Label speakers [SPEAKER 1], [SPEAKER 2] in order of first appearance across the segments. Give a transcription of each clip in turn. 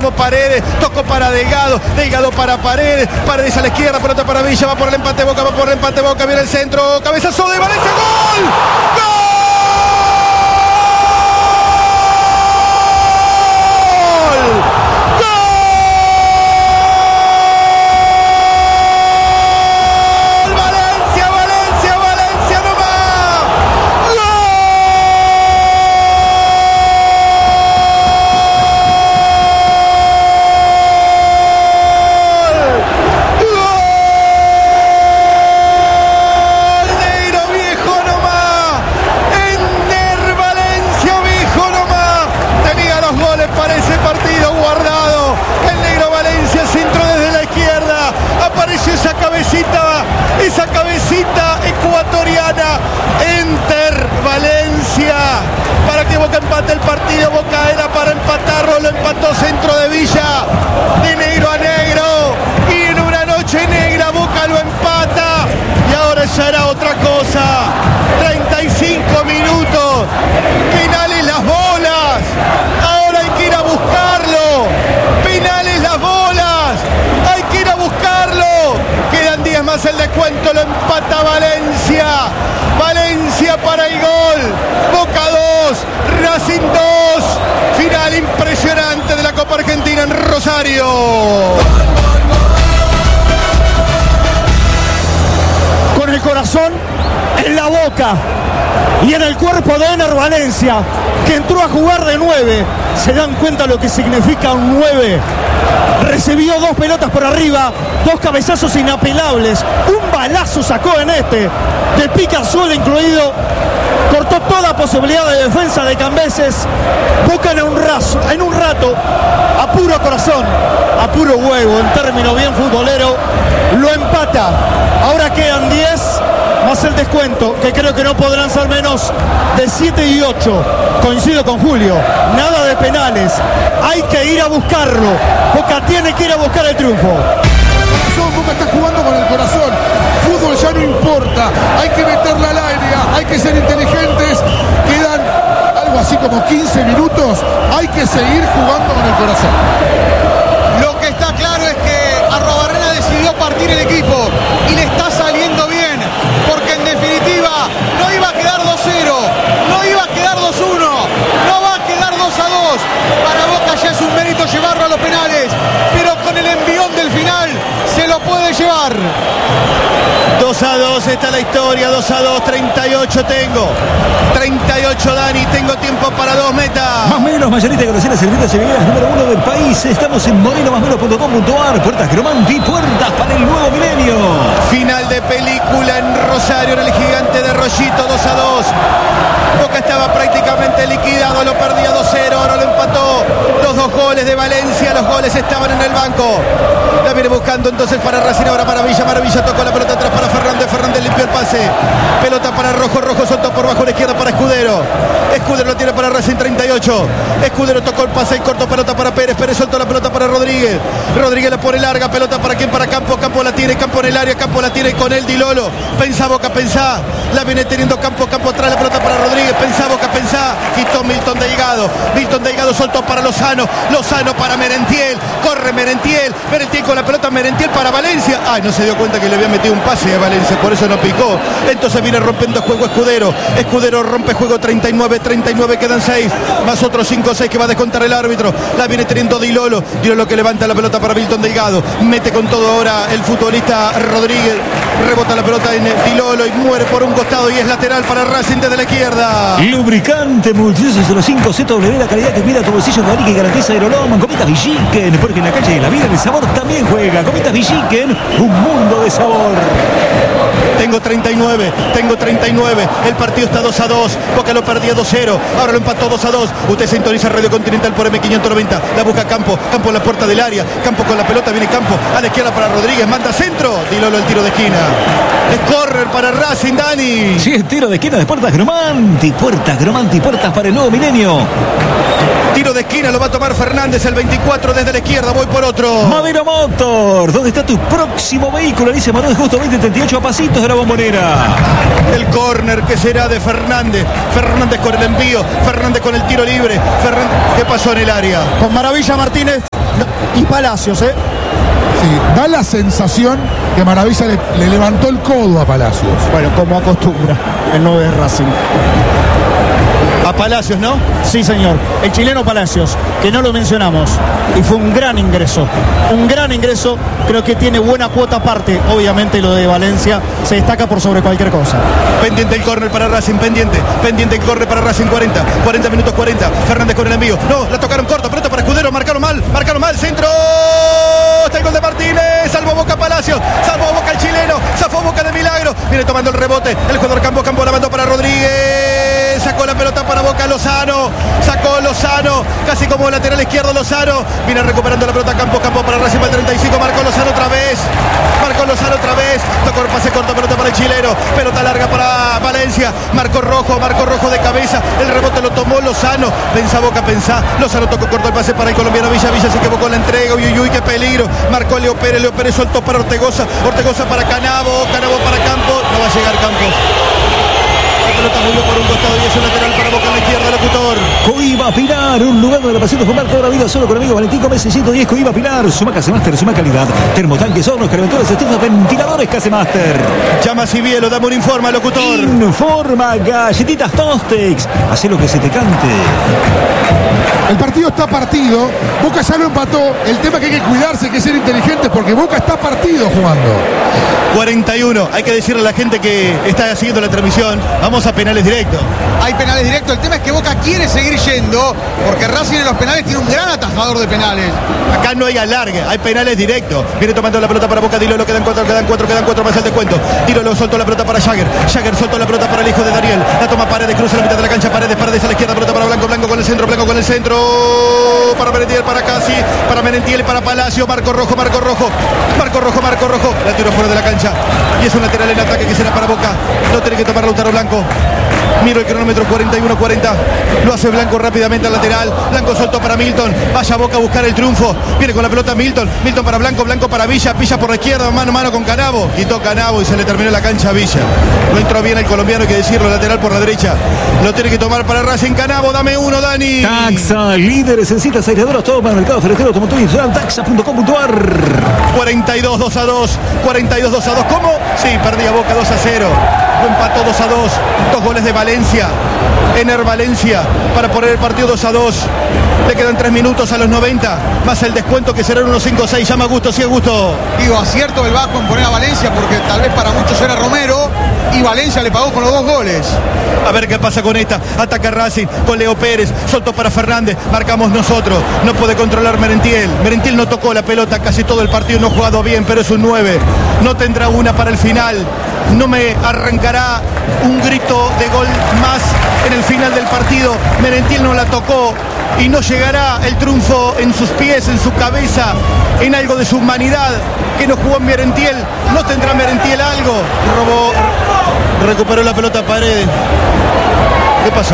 [SPEAKER 1] llegó Paredes, tocó para Delgado, Delgado para Paredes, Paredes a la izquierda, pelota para Villa, va por el empate Boca, viene el centro, cabezazo de Valencia, ¡gol! ¡Gol! Esa cabecita ecuatoriana. Enter Valencia para que Boca empate el partido. Boca era para empatarlo, lo empató centro de Villa, de negro a negro, y en una noche negra Boca lo empata y ahora ya era otra cosa. 35 minutos, penales las bolas, ahora hay que ir a buscarlo. Penales las bolas, hay que ir a buscarlo. Quedan 10 más el descuento, lo empata Valencia. Valencia para el gol. Boca 2, Racing 2. Final impresionante de la Copa Argentina en Rosario.
[SPEAKER 2] Con el corazón en la boca y en el cuerpo de Ener Valencia, que entró a jugar de 9. Se dan cuenta lo que significa un 9. Recibió 2 pelotas por arriba, 2 cabezazos inapelables, un balazo sacó en de Picazuela incluido, cortó toda posibilidad de defensa de Cambeses. Boca en un rato, a puro corazón, a puro huevo, en término bien futbolero, lo empata. Ahora quedan 10 más el descuento, que creo que no podrán ser menos de 7 y 8. Coincido con Julio, nada de penales, hay que ir a buscarlo. Boca tiene que ir a buscar el triunfo.
[SPEAKER 3] Boca está jugando con el corazón. Fútbol ya no importa, hay que meterla al área, hay que ser inteligentes. Quedan algo así como 15 minutos, hay que seguir jugando con el corazón.
[SPEAKER 4] Lo que está claro es que Arruabarrena decidió partir el equipo y le está saliendo bien, porque en definitiva no iba a quedar 2-0, no iba a quedar 2-1, no va a quedar 2-2. Para Boca ya es un mérito llevarlo a los penales, pero con el envión del final se lo puede llevar.
[SPEAKER 1] 2-2 está la historia, 2-2, 38 tengo. 38 Dani, tengo tiempo para 2 metas.
[SPEAKER 5] Más Menos, mayorista de groserías, servicios y bebidas número 1 del país. Estamos en morenomasmenos.com.ar. Puertas Cromanti, puertas para el nuevo milenio.
[SPEAKER 1] Final de película en Rosario, en el Gigante de Rollito, 2-2. Boca estaba prácticamente liquidado, lo perdía 2-0, ahora lo empató. Los 2 goles de Valencia, los goles estaban en el banco. La viene buscando entonces para Racing, ahora Maravilla, Maravilla tocó la pelota atrás para Fernández, Fernández limpió el pase. Pelota para Rojo, Rojo soltó por bajo la izquierda para Escudero. Escudero lo tiene para Racing, 38. Escudero tocó el pase y cortó, pelota para Pérez, Pérez soltó la pelota para Rodríguez. Rodríguez la pone larga, pelota para quién, para Campo, Campo la tiene, Campo en el área, Campo la tiene con él, Di Lolo. Pensá Boca, pensá. La viene teniendo Campo, Campo atrás, la pelota para Rodríguez, pensá Boca, pensá. Quitó Milton Delgado. Milton Delgado soltó para Lozano, Lozano para Merentiel. Corre Merentiel, Merentiel con la pelota, Merentiel para Valencia. Ay, no se dio cuenta que le había metido un pase a Valencia, por eso no picó. Entonces viene rompiendo juego Escudero. Escudero rompe juego, 39, 39, quedan 6. Más otros 5, 6 que va a descontar el árbitro. La viene teniendo Di Lolo. Di Lolo que levanta la pelota para Milton Delgado. Mete con todo ahora el futbolista Rodríguez. Rebota la pelota en Di Lolo y muere por un costado y es lateral para Racing desde la izquierda.
[SPEAKER 5] Lubricante multiusos 05 ZW, la calidad que cuida tu bolsillo, fabrica y garantiza Aerolón. Comitas Villiquen, porque en la calle de la vida el sabor también juega. Comitas Villiquen, un mundo de sabor.
[SPEAKER 1] Tengo 39, el partido está 2-2, Boca lo perdía 2-0, ahora lo empató 2-2. Usted sintoniza Radio Continental por M590, la busca Campo, Campo en la puerta del área, Campo con la pelota, viene Campo, a la izquierda para Rodríguez, manda centro, Di Lolo el tiro de esquina. Es córner para Racing, Dani.
[SPEAKER 5] Sí, es tiro de esquina de Puertas Cromanti, puertas para el nuevo milenio.
[SPEAKER 1] Tiro de esquina, lo va a tomar Fernández, el 24 desde la izquierda, voy por otro.
[SPEAKER 5] Madero Motor, ¿dónde está tu próximo vehículo? Dice Manuel Justo 2038 a pasitos de la Bombonera.
[SPEAKER 1] El córner que será de Fernández. Fernández con el envío, Fernández con el tiro libre. ¿Qué pasó en el área?
[SPEAKER 2] Con Maravilla Martínez. y Palacios,
[SPEAKER 3] Sí, da la sensación que Maravilla le levantó el codo a Palacios.
[SPEAKER 2] Bueno, como acostumbra el 9 de Racing.
[SPEAKER 1] A Palacios, ¿no?
[SPEAKER 2] Sí, señor. El chileno Palacios, que no lo mencionamos. Y fue un gran ingreso. Un gran ingreso. Creo que tiene buena cuota aparte. Obviamente lo de Valencia se destaca por sobre cualquier cosa.
[SPEAKER 1] Pendiente el córner para Racing, pendiente el córner para Racing, 40 minutos 40. Fernández con el envío. No, la tocaron corto, pronto para Escudero, marcaron mal, centro. Está el gol de Martínez, salvo Boca Palacios, salvo Boca el chileno, zafó Boca de milagro. Viene tomando el rebote, el jugador Campo la mandó para Rodríguez. Sacó la pelota para Boca Lozano, sacó Lozano, casi como lateral izquierdo Lozano. Viene recuperando la pelota Campo para Racing para el 35, marcó Lozano otra vez. Tocó el pase corto, pelota para el chileno, pelota larga para Valencia, marcó rojo de cabeza, el rebote lo tomó Lozano, pensá Boca, Lozano tocó corto el pase para el colombiano Villa se equivocó en la entrega, uy, qué peligro, marcó Leo Pérez soltó para Ortegoza para Canavo para Campos, no va a llegar Campos. La pelota movió por un costado y es un lateral para Boca en la izquierda, locutor.
[SPEAKER 5] Coiba Pilar, un lugar donde la pasión de fumar toda la vida solo con amigo Valentín Gómez 110. Coiba Pilar, suma Casemaster, suma calidad. Termotanques, hornos, calentadores, estufas, ventiladores Casemaster.
[SPEAKER 1] Llama Cibielo, dame un informe, locutor.
[SPEAKER 5] Informa, galletitas Tostex. Hacé lo que se te cante.
[SPEAKER 3] El partido está partido. Boca ya lo empató. El tema es que hay que cuidarse, hay que ser inteligentes porque Boca está partido jugando.
[SPEAKER 1] 41. Hay que decirle a la gente que está siguiendo la transmisión. Vamos a penales directos.
[SPEAKER 4] Hay penales directos. El tema es que Boca quiere seguir yendo porque Racing en los penales tiene un gran atajador de penales.
[SPEAKER 1] Acá no hay alargue, hay penales directos. Viene tomando la pelota para Boca, Dilo, quedan cuatro más el descuento. Tiro lo soltó la pelota para Jagger soltó la pelota para el hijo de Daniel. La toma Paredes, cruza la mitad de la cancha, Paredes a la izquierda, pelota para Blanco con el centro, para Merentiel, para Casi, para Merentiel, para Palacio, Marco Rojo. La tiró fuera de la cancha y es un lateral en ataque que será para Boca. No tiene que tomar Lautaro Blanco. Miro el cronómetro, 41-40. Lo hace Blanco rápidamente al lateral. Blanco soltó para Milton. Vaya Boca a buscar el triunfo. Viene con la pelota Milton para Blanco para Villa por la izquierda, mano a mano con Canavo. Quitó Canavo y se le terminó la cancha a Villa. No entró bien el colombiano, hay que decirlo, lateral por la derecha. Lo tiene que tomar para Racing Canavo. Dame uno, Dani.
[SPEAKER 5] Taxa, líderes en citas aireadoras, todo para el mercado ferretero, automotor y taxa.com.ar.
[SPEAKER 1] 42-2-2. ¿Cómo? Sí, perdía Boca 2-0. Lo empató 2-2. 2 goles de Valencia. Ener Valencia para poner el partido 2-2. Le quedan 3 minutos a los 90. Más el descuento que serán unos 5-6. Llama Gusto, sí, Gusto.
[SPEAKER 4] Digo, acierto el Vasco en poner a Valencia porque tal vez para muchos era Romero y Valencia le pagó con los 2 goles.
[SPEAKER 1] A ver qué pasa con esta. Ataca Racing con Leo Pérez. Soltó para Fernández. Marcamos nosotros. No puede controlar Merentiel. Merentiel no tocó la pelota casi todo el partido. No ha jugado bien, pero es un 9. No tendrá una para el final. No me arrancará un grito de gol más en el final del partido. Merentiel no la tocó y no llegará el triunfo en sus pies, en su cabeza, en algo de su humanidad que no jugó en Merentiel. No tendrá Merentiel algo. Robó, recuperó la pelota Paredes. ¿Qué pasó?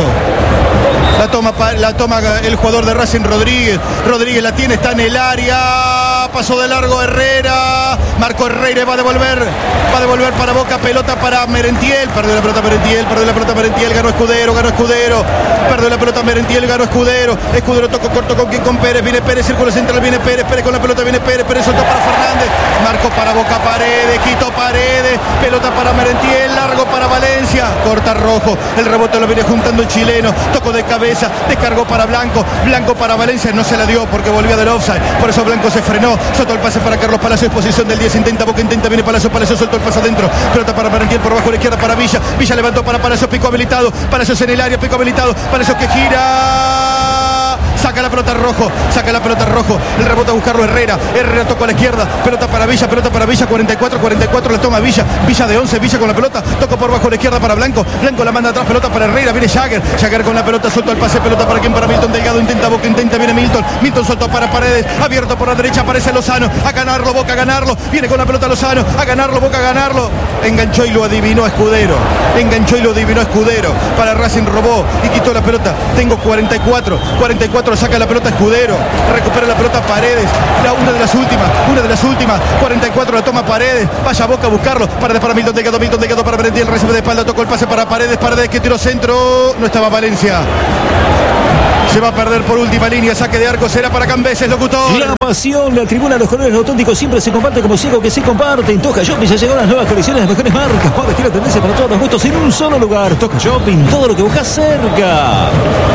[SPEAKER 1] La toma el jugador de Racing, Rodríguez la tiene, está en el área, pasó de largo Herrera, Marco Herrera va a devolver para Boca, pelota para Merentiel, perdió la pelota Merentiel, ganó Escudero, perdió la pelota Merentiel, ganó Escudero tocó corto con Pérez, viene Pérez, círculo central, viene Pérez con la pelota, Pérez soltó para Fernández, marcó para Boca Paredes, quitó Paredes, pelota para Merentiel, largo para Valencia, corta Rojo, el rebote lo viene juntando el chileno, tocó de cabeza, descargó para Blanco para Valencia, no se la dio porque volvía del offside, por eso Blanco se frenó, soltó el pase para Carlos Palacios, posición del 10, intenta Boca, viene Palacios soltó el pase adentro, pelota para Merentiel, por bajo a la izquierda para Villa levantó para Palacios, Pico habilitado, Palacios en el área, Palacios que gira, saca la pelota Rojo, el rebote a buscarlo Herrera tocó a la izquierda, pelota para Villa, 44, la toma Villa de 11, Villa con la pelota, tocó por bajo a la izquierda para Blanco la manda atrás, pelota para Herrera, viene Jagger con la pelota, suelto el pase, pelota para Milton Delgado, intenta Boca, viene Milton soltó para Paredes, abierto por la derecha, aparece Lozano, a ganarlo Boca, viene con la pelota Lozano, a ganarlo Boca, enganchó y lo adivinó Escudero, para Racing robó y quitó la pelota, tengo 44, saca la pelota Escudero, recupera la pelota Paredes, una de las últimas, 44 la toma Paredes, vaya Boca a buscarlo, para Milton Delgado para Merentiel, recibe de espalda, tocó el pase para Paredes que tiró centro, no estaba Valencia. Se va a perder por última línea. Saque de arco será para Cambeses, locutor.
[SPEAKER 5] La pasión, la tribuna, los colores auténticos siempre se comparte como ciego que se comparte. En Toca Shopping ya llegaron las nuevas colecciones, las mejores marcas. Para vestir la tendencia para todos los gustos en un solo lugar. Toca Shopping, todo lo que buscas cerca.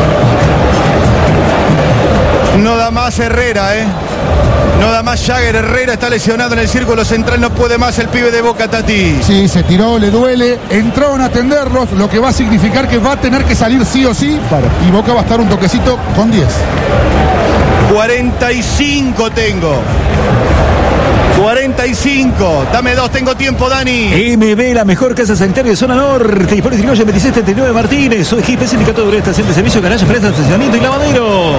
[SPEAKER 1] No da más Herrera, No da más Jagger. Herrera está lesionado en el círculo central. No puede más el pibe de Boca, Tati.
[SPEAKER 3] Sí, se tiró, le duele. Entraron a atenderlos, lo que va a significar que va a tener que salir sí o sí. Y Boca va a estar un toquecito con 10.
[SPEAKER 1] 45 tengo. 45. Dame 2, tengo tiempo, Dani.
[SPEAKER 5] MB, la mejor casa sanitaria de zona norte. Hipólito Yrigoyen 2639 Martínez. Soy GP, sindicato de estación de servicio, garaje, presta, estacionamiento y lavadero.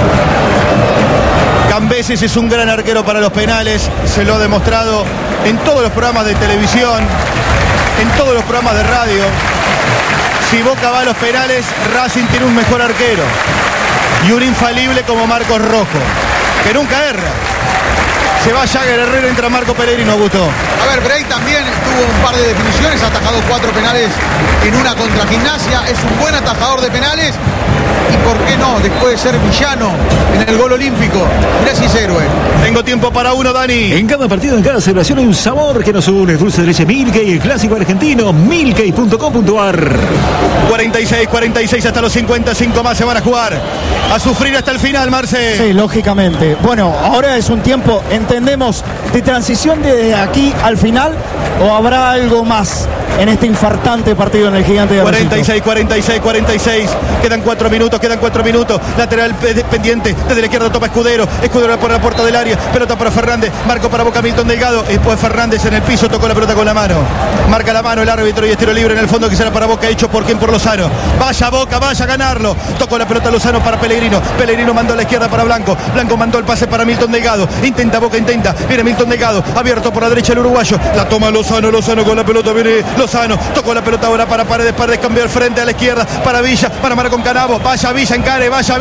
[SPEAKER 1] Cambeses es un gran arquero para los penales. Se lo ha demostrado en todos los programas de televisión, en todos los programas de radio. Si Boca va a los penales, Racing tiene un mejor arquero. Y un infalible como Marcos Rojo, que nunca erra. Se va Jagger, Herrera, entra Marco Pellegrino, Augusto.
[SPEAKER 4] A ver, Bray también tuvo un par de definiciones, ha atajado 4 penales en una contra Gimnasia, es un buen atajador de penales. Y por qué no, después de ser villano en el gol olímpico, mirá si es héroe.
[SPEAKER 1] Tengo tiempo para uno, Dani.
[SPEAKER 5] En cada partido, en cada celebración hay un sabor que nos une. Dulce de leche Milkey, el clásico argentino, milkey.com.ar.
[SPEAKER 1] 46 hasta los 55 más se van a jugar. A sufrir hasta el final, Marce.
[SPEAKER 2] Sí, lógicamente. Bueno, ahora es un tiempo, entendemos, de transición de aquí al final, o habrá algo más en este infartante partido en el Gigante de
[SPEAKER 1] 46. Quedan 4 minutos. Lateral pendiente. Desde la izquierda topa Escudero por la puerta del área. Pelota para Fernández. Marco para Boca, Milton Delgado. Después Fernández en el piso. Tocó la pelota con la mano. Marca la mano el árbitro y estiro libre en el fondo que será para Boca. Hecho por quien, por Lozano. Vaya Boca, vaya a ganarlo. Tocó la pelota Lozano para Pellegrino. Pellegrino mandó a la izquierda para Blanco. Blanco mandó el pase para Milton Delgado. Intenta Boca. Viene Milton Delgado. Abierto por la derecha el uruguayo. La toma Lozano con la pelota. Viene Lozano. Tocó la pelota ahora para Paredes. Paredes cambió al frente a la izquierda para Villa. Para Mara con Canavo. Vaya Villa, encare. Encara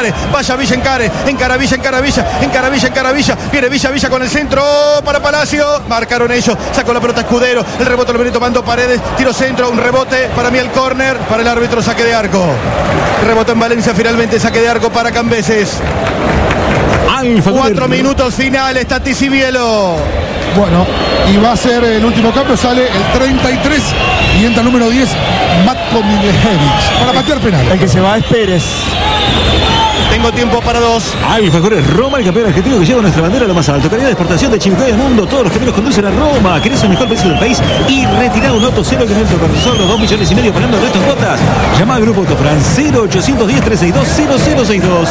[SPEAKER 1] Villa. Viene Villa con el centro para Palacio. Marcaron ellos. Sacó la pelota Escudero. El rebote lo viene tomando Paredes. Tiro centro. Un rebote para mí el córner. Para el árbitro, saque de arco. Rebote en Valencia. Finalmente saque de arco para Cambeses. 4 minutos finales. Tati Cibielo.
[SPEAKER 3] Bueno, y va a ser el último cambio. Sale el 33 y entra el número 10, Matko Miljevic, para patear penal.
[SPEAKER 2] El que se va es Pérez.
[SPEAKER 1] Tengo tiempo para 2.
[SPEAKER 5] Alfajores Roma, el campeón argentino que lleva nuestra bandera a lo más alto. Calidad de exportación de Chivicoy al mundo. Todos los caminos conducen a Roma. ¿Querés el mejor precio del país? Y retirar un auto 0 kilómetros con solo 2,5 millones pagando el resto en cuotas. Llama al Grupo Autofran 0810-362-0062.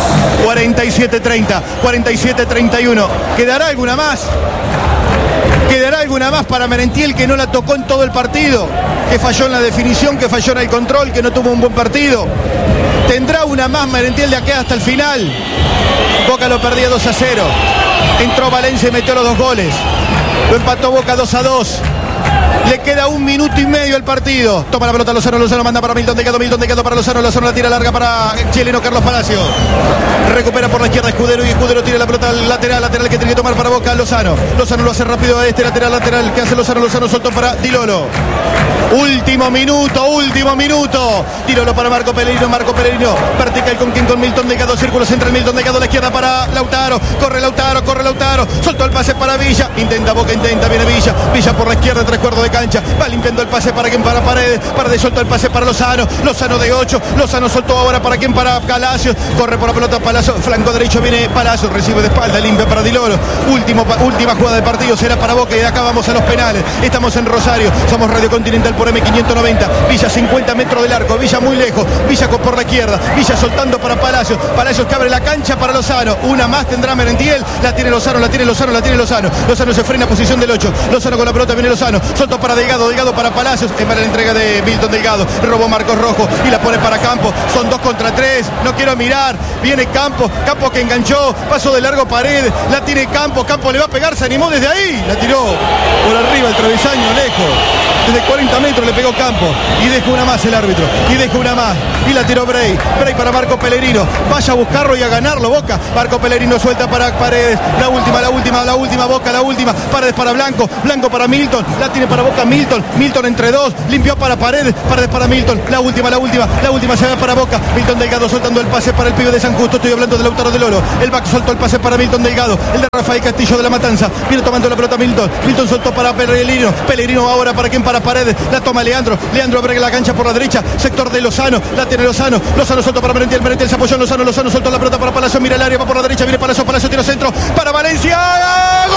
[SPEAKER 1] 47-31. ¿Quedará alguna más? ¿Quedará alguna más para Merentiel, que no la tocó en todo el partido? Que falló en la definición, que falló en el control, que no tuvo un buen partido. ¿Tendrá una más Merentiel de aquí hasta el final? Boca lo perdía 2-0. Entró Valencia y metió los 2 goles. Lo empató Boca 2-2. Le queda 1 minuto y medio al partido. Toma la pelota Lozano manda para Milton Delgado para Lozano la tira larga para chileno Carlos Palacio. Recupera por la izquierda Escudero y Escudero tira la pelota al lateral que tiene que tomar para Boca Lozano lo hace rápido a este lateral que hace Lozano soltó para Dilolo. Último minuto. Dilolo para Marco Pellegrino. Vertical con Milton Delgado. Círculo central, Milton Delgado a la izquierda para Lautaro. Corre Lautaro. Soltó el pase para Villa. Intenta Boca, viene Villa por la izquierda, 3/4 de cancha. Va limpiando el pase para quien, para Paredes. Paredes soltó el pase para Lozano de 8. Lozano soltó ahora para quien, para Palacio. Corre por la pelota Palacio. Flanco derecho viene Palacio. Recibe de espalda, limpia para Dilolo. Última jugada del partido será para Boca. Y de acá vamos a los penales. Estamos en Rosario. Somos Radio Continental por M590. Villa 50 metros del arco. Villa muy lejos. Villa por la izquierda. Villa soltando para Palacios. Palacios que abre la cancha para Lozano. Una más tendrá Merentiel. La tiene Lozano. Lozano se frena, posición del 8. Lozano con la pelota, viene Lozano. Soltó para Delgado para Palacios. Es para la entrega de Milton Delgado. Robó Marcos Rojo y la pone para Campos. Son 2 contra 3. No quiero mirar. Viene Campos que enganchó. Paso de largo Paredes. La tiene Campos le va a pegar. Se animó desde ahí. La tiró por arriba el travesaño, lejos. Desde 40 metros le pegó Campos. Y deja una más el árbitro. Y la tiró Bray para Marco Pellegrino. Vaya a buscarlo y a ganarlo Boca. Marco Pellegrino suelta para Paredes. La última Boca. Paredes para Blanco para Milton. La tiene para para Boca Milton. Milton entre dos, limpió para Paredes para Milton. La última se va para Boca. Milton Delgado soltando el pase para el pibe de San Justo. Estoy hablando de Lautaro del Oro. El back soltó el pase para Milton Delgado. El de Rafael Castillo de la Matanza. Viene tomando la pelota Milton. Milton soltó para Pellegrino. Pellegrino ahora para quién, para Paredes. La toma Leandro. Leandro abre la cancha por la derecha. Sector de Lozano. La tiene Lozano. Lozano soltó para Merentiel. Merentiel se apoyó en Lozano. Lozano soltó la pelota para Palacio. Mira el área, va por la derecha. Viene Palacio. Palacio tira centro para Valencia. ¡Gol!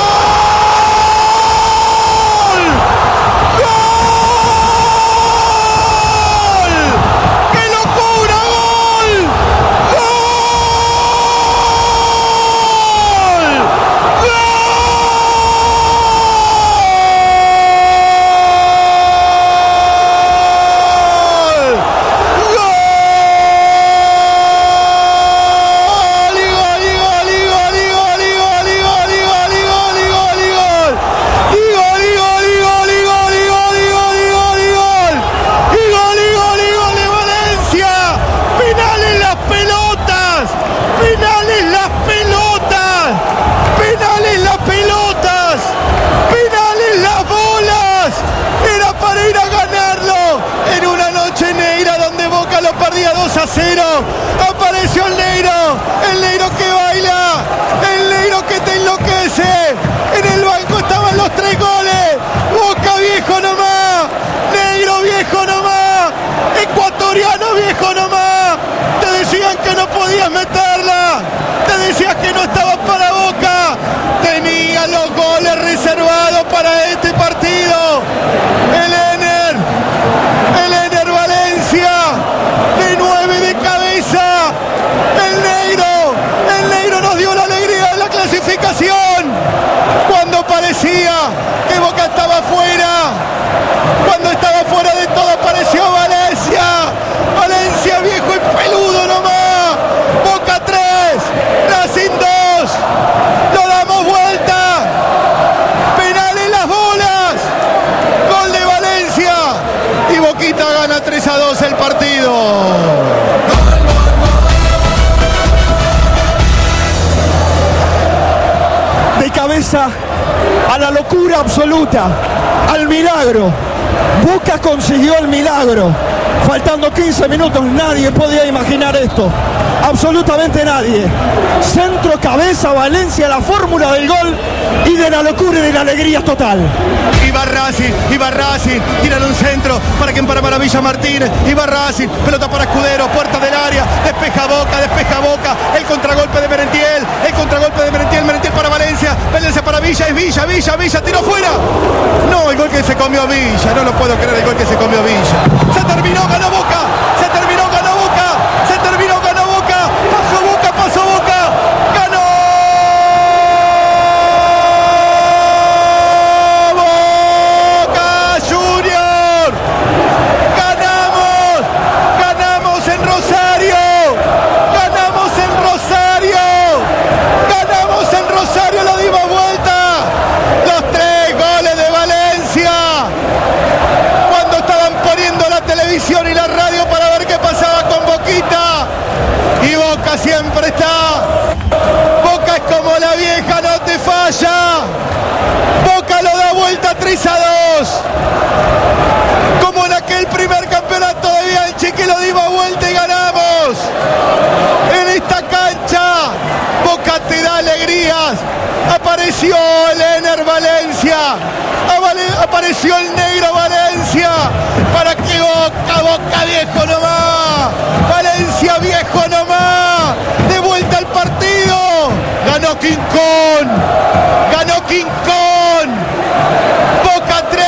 [SPEAKER 1] Apareció el Negro que baila, el Negro que te enloquece. En el banco estaban los 3 goles. Boca viejo nomás, Negro viejo nomás, ecuatoriano viejo nomás. Te decían que no podías meterla, te decías que no estaba para Boca. Tenía los goles reservados para este partido. El Ener Valencia, de 9 de cabeza. El Negro nos dio la alegría de la clasificación. Cuando parecía que Boca estaba fuera, cuando estaba fuera de todo, apareció Valencia. Valencia viejo y peludo nomás. Boca 3, Racing 2. Lo damos vuelta. Penal en las bolas. Gol de Valencia. Y Boquita gana 3-2 el partido.
[SPEAKER 2] De cabeza a la locura absoluta, al milagro. Boca consiguió el milagro. Faltando 15 minutos, nadie podía imaginar esto. Absolutamente nadie. Centro, cabeza, Valencia, la fórmula del gol y de la locura y de la alegría total.
[SPEAKER 1] Iba Racing, tiran un centro para quien, para Maravilla Martínez. Iba Racing, pelota para Escudero, puerta del área, despeja Boca, el contragolpe de Merentiel, Merentiel para Valencia para Villa, es Villa, tiró fuera. No, el gol que se comió Villa, no lo puedo creer, el gol que se comió Villa. Se terminó, ganó Boca, pasó Boca, ganó Boca Junior, ganamos en Rosario, lo dimos vuelta, los 3 goles de Valencia, cuando estaban poniendo la televisión y la radio para ver qué pasaba con Boquita, y Boca siempre está. Boca es como la vieja, no te falla. Boca lo da vuelta 3-2. Como en aquel primer campeonato de Bianchi que lo dimos vuelta y ganamos. En esta cancha, Boca te da alegrías. Apareció el Ener Valencia. Apareció el Negro Valencia. Para que Boca viejo nomás. Valencia viejo nomás. De vuelta al partido. Ganó King Kong. Boca 3.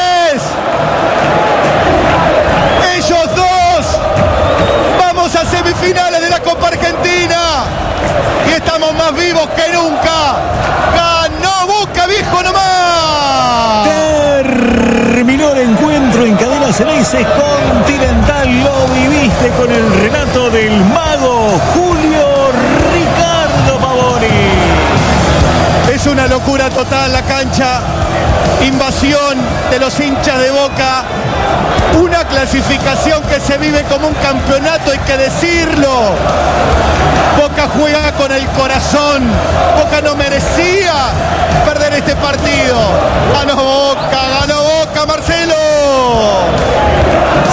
[SPEAKER 1] Ellos 2. Vamos a semifinales de la Copa Argentina. Y estamos más vivos que nunca. Ganó Boca viejo nomás.
[SPEAKER 5] Terminó el encuentro en Cadena Ceneices Continental. Lo viviste con el relato del mago Julio Ricardo Pavoni.
[SPEAKER 1] Es una locura total la cancha. Invasión de los hinchas de Boca. Una clasificación que se vive como un campeonato, hay que decirlo. Boca juega con el corazón. Boca no merecía perder este partido. Ganó Boca, Marcelo.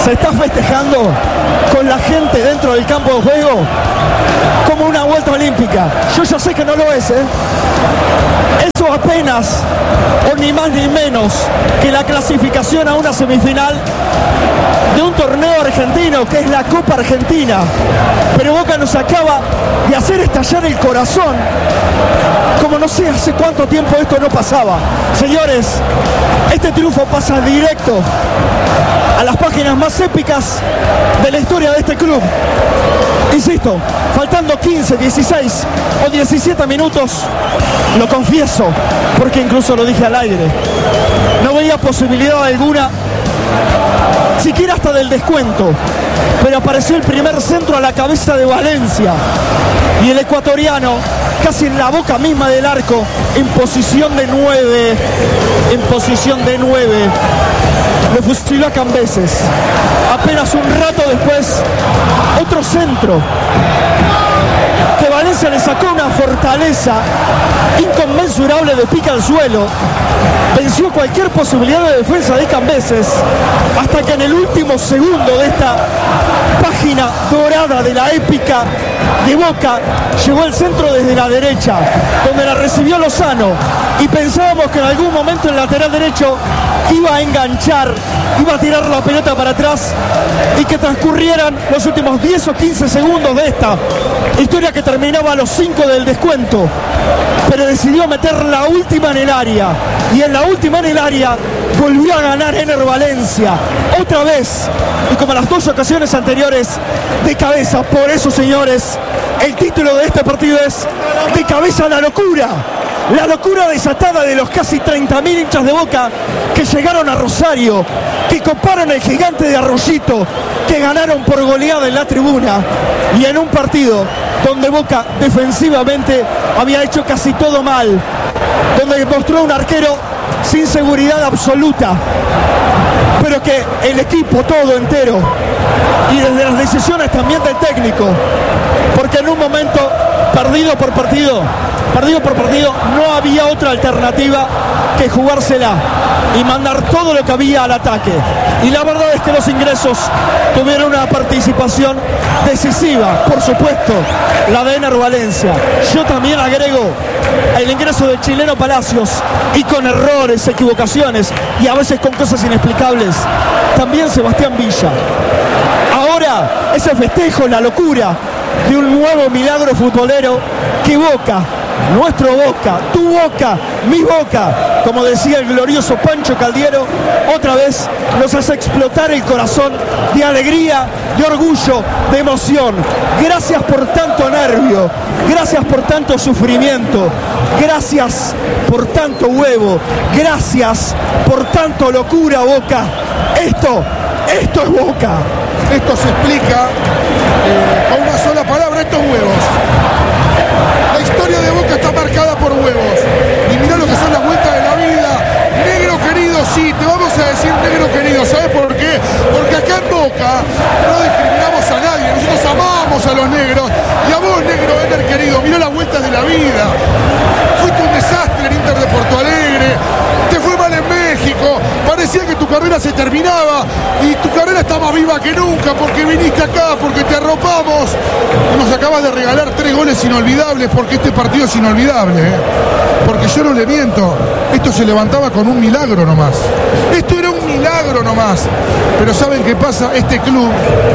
[SPEAKER 2] se está festejando con la gente dentro del campo de juego como una vuelta olímpica. Yo ya sé que no lo es, ¿eh? Eso apenas, o ni más ni menos, que la clasificación a una semifinal de un torneo argentino que es la Copa Argentina. Pero Boca nos acaba de hacer estallar el corazón como no sé hace cuánto tiempo esto no pasaba. Señores, este triunfo pasa directo a las páginas más épicas de la historia de este club. Insisto, faltando 15, 16 o 17 minutos, lo confieso, porque incluso lo dije al aire, no veía posibilidad alguna, siquiera hasta del descuento, pero apareció el primer centro a la cabeza de Valencia y el ecuatoriano, casi en la boca misma del arco, en posición de 9, le fusiló a Cambeses. Apenas un rato después, otro centro que Valencia le sacó una fortaleza inconmensurable de pica al suelo, venció cualquier posibilidad de defensa de Cambeses, hasta que en el último segundo de esta página dorada de la épica de Boca llegó el centro desde la derecha, donde la recibió Lozano, y pensábamos que en algún momento el lateral derecho iba a enganchar, iba a tirar la pelota para atrás y que transcurrieran los últimos 10 o 15 segundos de esta historia que terminaba a los 5 del descuento, pero decidió meter la última en el área, y en la última en el área volvió a ganar Ener Valencia otra vez, y como las dos ocasiones anteriores, de cabeza. Por eso, señores, el título de este partido es De cabeza a la locura. La locura desatada de los casi 30.000 hinchas de Boca que llegaron a Rosario, que coparon el gigante de Arroyito, que ganaron por goleada en la tribuna, y en un partido donde Boca defensivamente había hecho casi todo mal, donde mostró un arquero sin seguridad absoluta, pero que el equipo todo entero, y desde las decisiones también del técnico, porque en un momento partido por partido, no había otra alternativa que jugársela y mandar todo lo que había al ataque. Y la verdad es que los ingresos tuvieron una participación decisiva, por supuesto, la de Ener Valencia. Yo también agrego el ingreso del chileno Palacios, y con errores, equivocaciones y a veces con cosas inexplicables, también Sebastián Villa. Ahora, ese festejo, la locura de un nuevo milagro futbolero que Boca, nuestro Boca, tu Boca, mi Boca, como decía el glorioso Pancho Caldiero, otra vez nos hace explotar el corazón de alegría, de orgullo, de emoción. Gracias por tanto nervio, gracias por tanto sufrimiento, gracias por tanto huevo, gracias por tanto locura, Boca. Esto es Boca.
[SPEAKER 3] Esto se explica con una sola palabra: estos huevos. La historia de Boca está marcada por huevos. Y mirá lo que son las vueltas de la vida. Negro querido, sí, te vamos a decir negro querido. ¿Sabes por qué? Porque acá en Boca no discriminamos a nadie. Nosotros amamos a los negros. Y a vos, negro Ener querido, mirá las vueltas de la vida. Fuiste un desastre en Inter de Porto Alegre. Te fue mal en México. Parecía que tu carrera se terminaba. Y tu carrera está más viva que nunca, porque viniste acá, porque te arropamos. Y nos acabas de regalar 3 goles inolvidables, porque este partido es inolvidable, ¿eh? Porque yo no le miento, esto se levantaba con un milagro nomás. Esto era un milagro nomás. Pero ¿saben qué pasa? Este club,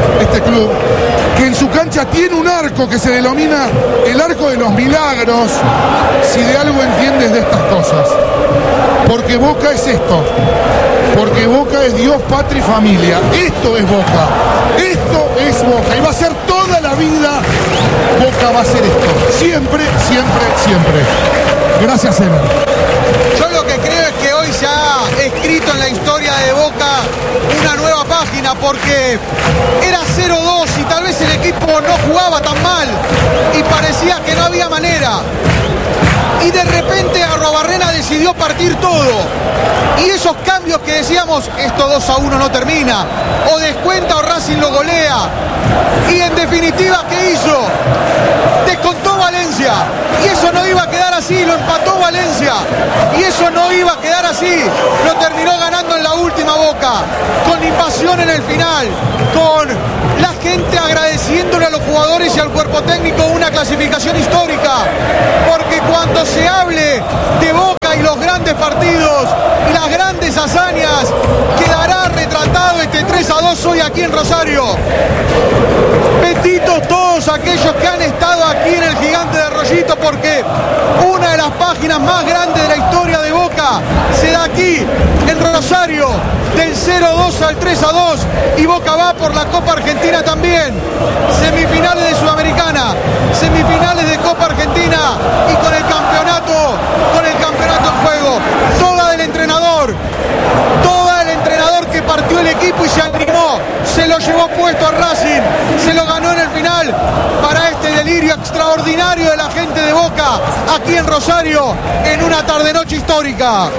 [SPEAKER 3] que en su cancha tiene un arco que se denomina el arco de los milagros, si de algo entiendes de estas cosas. Porque Boca es esto. Porque Boca es Dios, patria y familia. Esto es Boca. Esto es Boca. Y va a ser toda la vida. Boca va a ser esto. Siempre, siempre, siempre. Gracias, Ener.
[SPEAKER 4] Yo lo que creo es que hoy se ha escrito en la historia de Boca una nueva página, porque era 0-2 y tal vez el equipo no jugaba tan mal y parecía que no había manera. Y de repente Arruabarrena decidió decidió partir todo. Y esos cambios que decíamos, esto 2-1 no termina, o descuenta o Racing lo golea. Y en definitiva, ¿qué hizo? Descontó Valencia. Y eso no iba a quedar así, lo empató Valencia. Y eso no iba a quedar así, lo terminó ganando en la última Boca. Con invasión en el final, con la gente agradeciéndole a los jugadores y al cuerpo técnico una clasificación histórica. Porque cuando se hable de Boca y los grandes partidos y las grandes hazañas, quedará retratado este 3-2 hoy aquí en Rosario. Benditos todos aquellos que han estado aquí en el Gigante de Rollito, porque una de las páginas más grandes de la historia de Boca se da aquí en Rosario, del 0-2 al 3-2, y Boca va por la Copa Argentina también. Semifinales de Sudamericana, semifinales de Copa Argentina, y con el campeonato en juego. Toda del entrenador que partió el equipo y se animó, se lo llevó puesto a Racing, se lo ganó en el final para este delirio extraordinario de la gente de Boca aquí en Rosario en una tarde-noche histórica.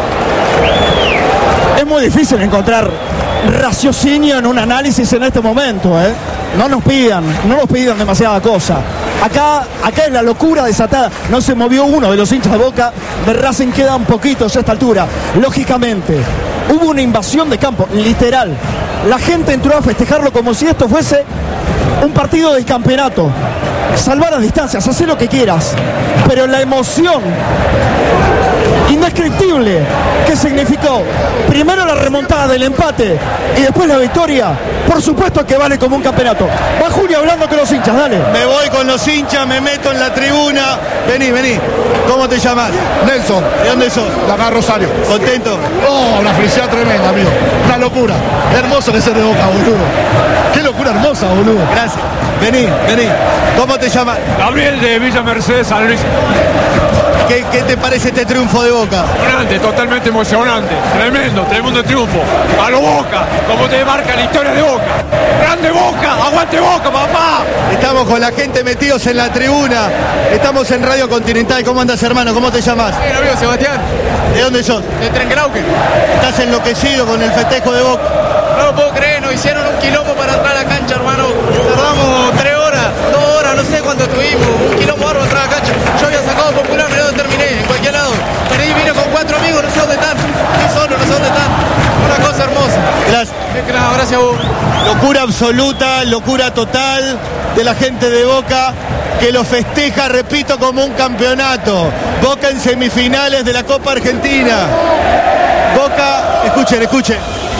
[SPEAKER 2] Es muy difícil encontrar raciocinio en un análisis en este momento, ¿eh? No nos pidan demasiada cosa. Acá es la locura desatada. No se movió uno de los hinchas de Boca. De Racing quedan poquitos a esta altura. Lógicamente, hubo una invasión de campo, literal. La gente entró a festejarlo como si esto fuese un partido del campeonato. Salvar las distancias, haz lo que quieras. Pero la emoción indescriptible que significó primero la remontada del empate y después la victoria, por supuesto que vale como un campeonato. Va Julio hablando con los hinchas, dale.
[SPEAKER 1] Me voy con los hinchas, me meto en la tribuna. Vení. ¿Cómo te llamas?
[SPEAKER 3] Nelson,
[SPEAKER 1] ¿De dónde sos?
[SPEAKER 3] la acá Rosario.
[SPEAKER 1] ¿Contento?
[SPEAKER 3] Oh, una felicidad tremenda, amigo. Una locura. Hermoso que ser de Boca, boludo. Qué locura hermosa, boludo.
[SPEAKER 1] Gracias. Vení. ¿Cómo te llamas?
[SPEAKER 6] Gabriel de Villa Mercedes, San Luis.
[SPEAKER 1] ¿Qué te parece este triunfo de Boca?
[SPEAKER 6] Emocionante, totalmente emocionante. Tremendo triunfo. A lo Boca, como te marca la historia de Boca. ¡Grande Boca! ¡Aguante Boca, papá!
[SPEAKER 1] Estamos con la gente metidos en la tribuna. Estamos en Radio Continental. ¿Cómo andas, hermano? ¿Cómo te llamas?
[SPEAKER 6] Bien, amigo Sebastián,
[SPEAKER 1] ¿De dónde sos?
[SPEAKER 6] de Trengrauque.
[SPEAKER 1] ¿Estás enloquecido con el festejo de Boca?
[SPEAKER 6] No lo puedo creer, nos hicieron un quilombo para entrar a la cancha, hermano. Tardamos 3 horas, 2 horas, no sé cuánto estuvimos. Un quilombo bárbaro entrar a la cancha. Yo había sacado Popular, mirá dónde terminé, en cualquier lado. Perdí, vine con 4 amigos, no sé dónde están. Estoy solo, no sé dónde están. Una cosa hermosa.
[SPEAKER 1] Gracias.
[SPEAKER 6] Gracias a vos.
[SPEAKER 1] Locura absoluta, locura total de la gente de Boca, que lo festeja, repito, como un campeonato. Boca en semifinales de la Copa Argentina. Boca, escuchen.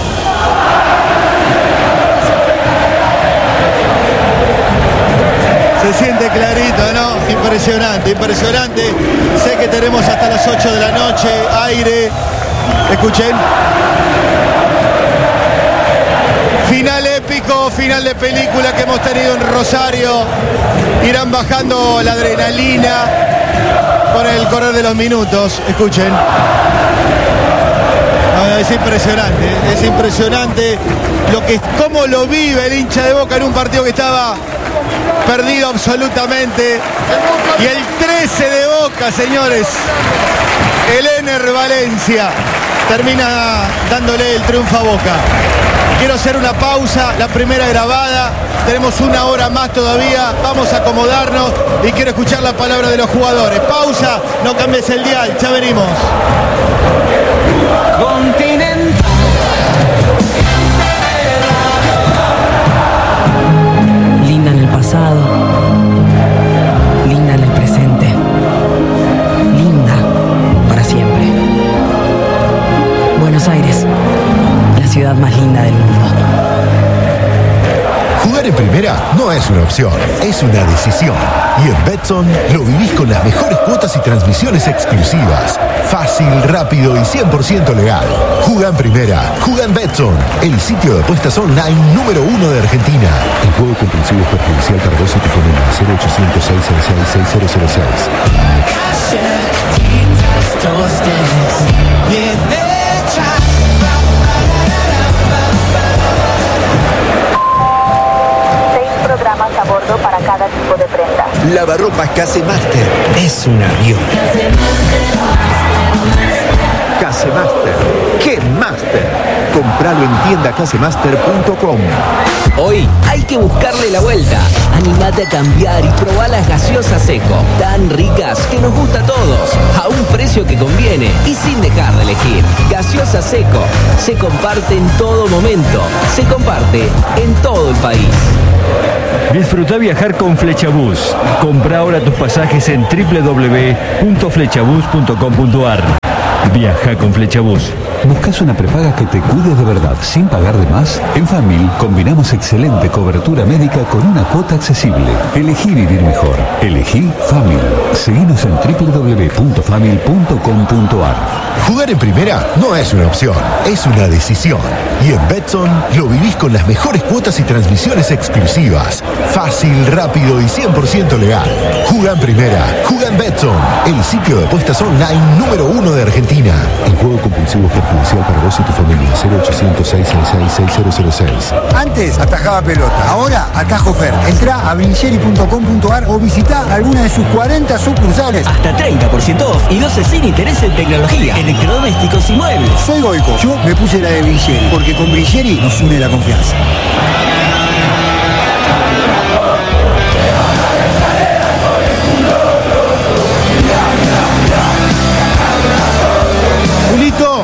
[SPEAKER 1] Se siente clarito, ¿no? Impresionante. Sé que tenemos hasta las 8 de la noche, aire. Escuchen. Final épico, final de película que hemos tenido en Rosario. Irán bajando la adrenalina con el correr de los minutos. Escuchen. Es impresionante cómo lo vive el hincha de Boca en un partido que estaba perdido absolutamente. Y el 13 de Boca, señores, el Ener Valencia, termina dándole el triunfo a Boca. Quiero hacer una pausa, la primera grabada. Tenemos 1 hora más todavía. Vamos a acomodarnos y quiero escuchar la palabra de los jugadores. Pausa, no cambies el dial, ya venimos.
[SPEAKER 7] Linda en el pasado, linda en el presente, linda para siempre. Buenos Aires, la ciudad más linda del mundo.
[SPEAKER 8] Jugar en primera no es una opción, es una decisión. Y en Betson lo vivís con las mejores cuotas y transmisiones exclusivas. Fácil, rápido y 100% legal. Juga en primera, juga en Betson, el sitio de apuestas online número 1 de Argentina. El juego comprensivo es perjudicial para vos y tu familia. 0800 666 6006.
[SPEAKER 9] Programas a bordo para cada tipo de prenda.
[SPEAKER 10] Lavarropas Case Master es un avión.
[SPEAKER 8] Compralo en tiendacasemaster.com.
[SPEAKER 10] Hoy hay que buscarle la vuelta. Animate a cambiar y probá las gaseosas Seco. Tan ricas que nos gusta a todos. A un precio que conviene y sin dejar de elegir. Gaseosa Seco. Se comparte en todo momento. Se comparte en todo el país.
[SPEAKER 11] Disfruta viajar con Flechabús. Compra ahora tus pasajes en www.flechabús.com.ar. Viaja con Flechabús.
[SPEAKER 12] ¿Buscas una prepaga que te cuide de verdad sin pagar de más? En Famil combinamos excelente cobertura médica con una cuota accesible. Elegí vivir mejor. Elegí Famil. Seguinos en www.famil.com.ar.
[SPEAKER 8] Jugar en primera no es una opción, es una decisión. Y en Betson lo vivís con las mejores cuotas y transmisiones exclusivas. Fácil, rápido y 100% legal. Juega en primera, juega en Betson, el sitio de apuestas online número 1 de Argentina. El juego compulsivo es perjudicial para vos y tu familia. 0800-666-6006.
[SPEAKER 13] Antes atajaba pelota, ahora atajo Fer. Entrá a vincere.com.ar o visitá alguna de sus 40 sucursales.
[SPEAKER 10] Hasta 30% off y 12 sin interés en tecnología, electrodomésticos y muebles.
[SPEAKER 13] Soy Goico, yo me puse la de Vincere, porque con Vincere nos une la confianza.
[SPEAKER 2] Julito,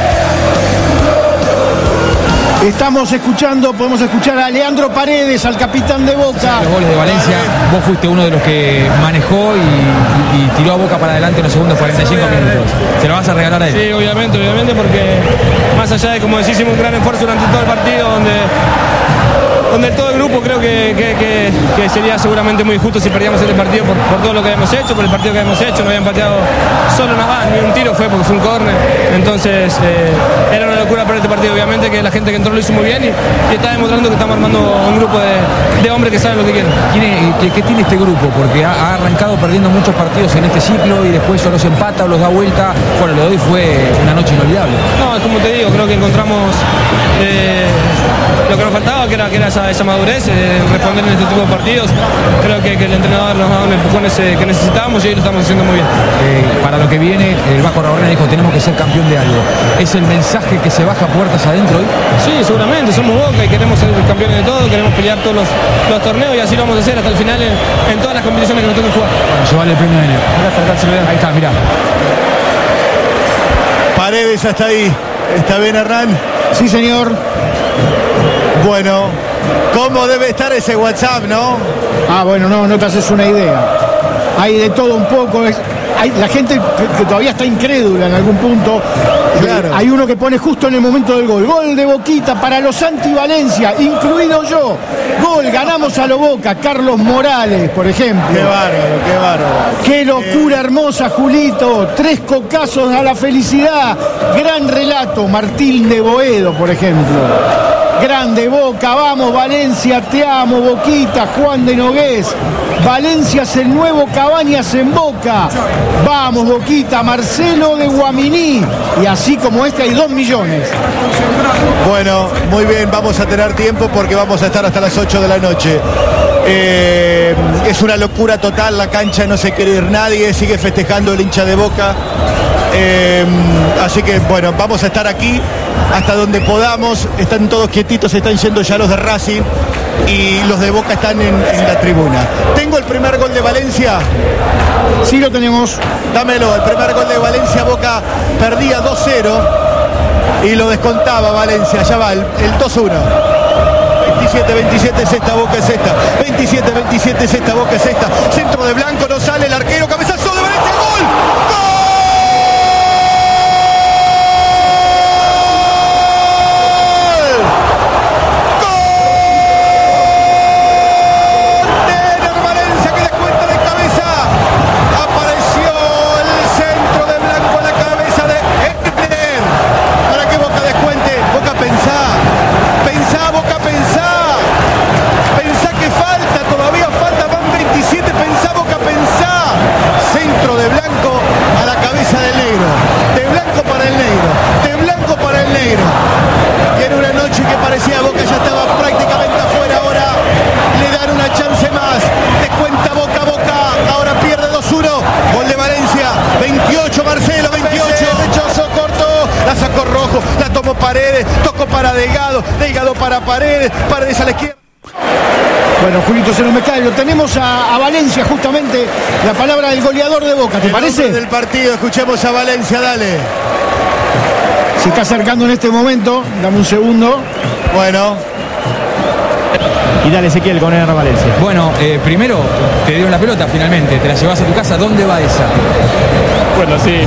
[SPEAKER 2] estamos escuchando, podemos escuchar a Leandro Paredes, al capitán de Boca.
[SPEAKER 14] Los goles de Valencia, vos fuiste uno de los que manejó y tiró a Boca para adelante en los segundos 45 minutos. ¿Se lo vas a regalar a él?
[SPEAKER 15] Sí, obviamente, porque más allá de, como decís, hicimos un gran esfuerzo durante todo el partido, donde todo el grupo creo que sería seguramente muy injusto si perdíamos este partido por todo lo que hemos hecho, por el partido que hemos hecho. No habían pateado solo una más, ni un tiro fue porque fue un córner. Entonces era una locura para este partido. Obviamente que la gente que entró lo hizo muy bien y está demostrando que estamos armando un grupo de hombres que saben lo que quieren.
[SPEAKER 14] ¿Qué tiene este grupo? Porque ha arrancado perdiendo muchos partidos en este ciclo y después o los empata o los da vuelta. Bueno, lo de hoy fue una noche inolvidable.
[SPEAKER 15] No, es como te digo, creo que encontramos lo que nos faltaba, que era esa madurez, responder en este tipo de partidos. Creo que el entrenador nos ha dado los empujones que necesitábamos y hoy lo estamos haciendo muy bien.
[SPEAKER 14] Para lo que viene, el Vasco Arrobarrena dijo, tenemos que ser campeón de algo. ¿Es el mensaje que se baja puertas adentro hoy?
[SPEAKER 15] Sí, seguramente, somos Boca y queremos ser campeones de todo, queremos pelear todos los torneos y así lo vamos a hacer hasta el final en todas las competiciones que nos toquen jugar.
[SPEAKER 14] Bueno, llevarle el premio de enero. Ahí está, mirá.
[SPEAKER 1] Paredes hasta ahí. ¿Está bien, Hernán?
[SPEAKER 2] Sí, señor.
[SPEAKER 1] Bueno, ¿cómo debe estar ese WhatsApp, no?
[SPEAKER 2] Bueno, no te haces una idea. Hay de todo un poco. Hay la gente que todavía está incrédula en algún punto. Claro. Hay uno que pone justo en el momento del gol. Gol de Boquita para los anti-Valencia, incluido yo. Gol, ganamos a lo Boca. Carlos Morales, por ejemplo.
[SPEAKER 1] Qué bárbaro, qué bárbaro.
[SPEAKER 2] Qué locura hermosa, Julito. 3 cocazos a la felicidad. Gran relato, Martín de Boedo, por ejemplo. Grande Boca, vamos Valencia, te amo, Boquita, Juan de Nogués. Valencia es el nuevo Cabañas en Boca. Vamos Boquita, Marcelo de Guaminí. Y así como este hay 2 millones.
[SPEAKER 1] Bueno, muy bien, vamos a tener tiempo porque vamos a estar hasta las 8 de la noche. Es una locura total, la cancha no se quiere ir nadie, sigue festejando el hincha de Boca. Así que bueno, vamos a estar aquí hasta donde podamos. Están todos quietitos, están yendo ya los de Racing y los de Boca están en la tribuna. ¿Tengo el primer gol de Valencia?
[SPEAKER 2] Sí, lo tenemos.
[SPEAKER 1] Dámelo, el primer gol de Valencia. Boca perdía 2-0 y lo descontaba Valencia. Ya va el 2-1. 27-27 es esta, Boca es esta. 27-27 es esta, Boca es esta. Centro de Blanco, no sale el arquero, cabezazo de Valencia, ¡gol! ¡Gol! para Delgado, Delgado para Paredes, Paredes a la izquierda.
[SPEAKER 2] Bueno, Julito, se nos me cae. Lo tenemos a Valencia, justamente, la palabra del goleador de Boca, ¿te parece?
[SPEAKER 1] Del partido, escuchemos a Valencia, dale.
[SPEAKER 2] Se está acercando en este momento, dame un segundo.
[SPEAKER 1] Bueno.
[SPEAKER 16] Y dale, Ezequiel, con Ener Valencia.
[SPEAKER 14] Bueno, primero te dieron la pelota finalmente, te la llevas a tu casa. ¿Dónde va esa?
[SPEAKER 6] Bueno, sí.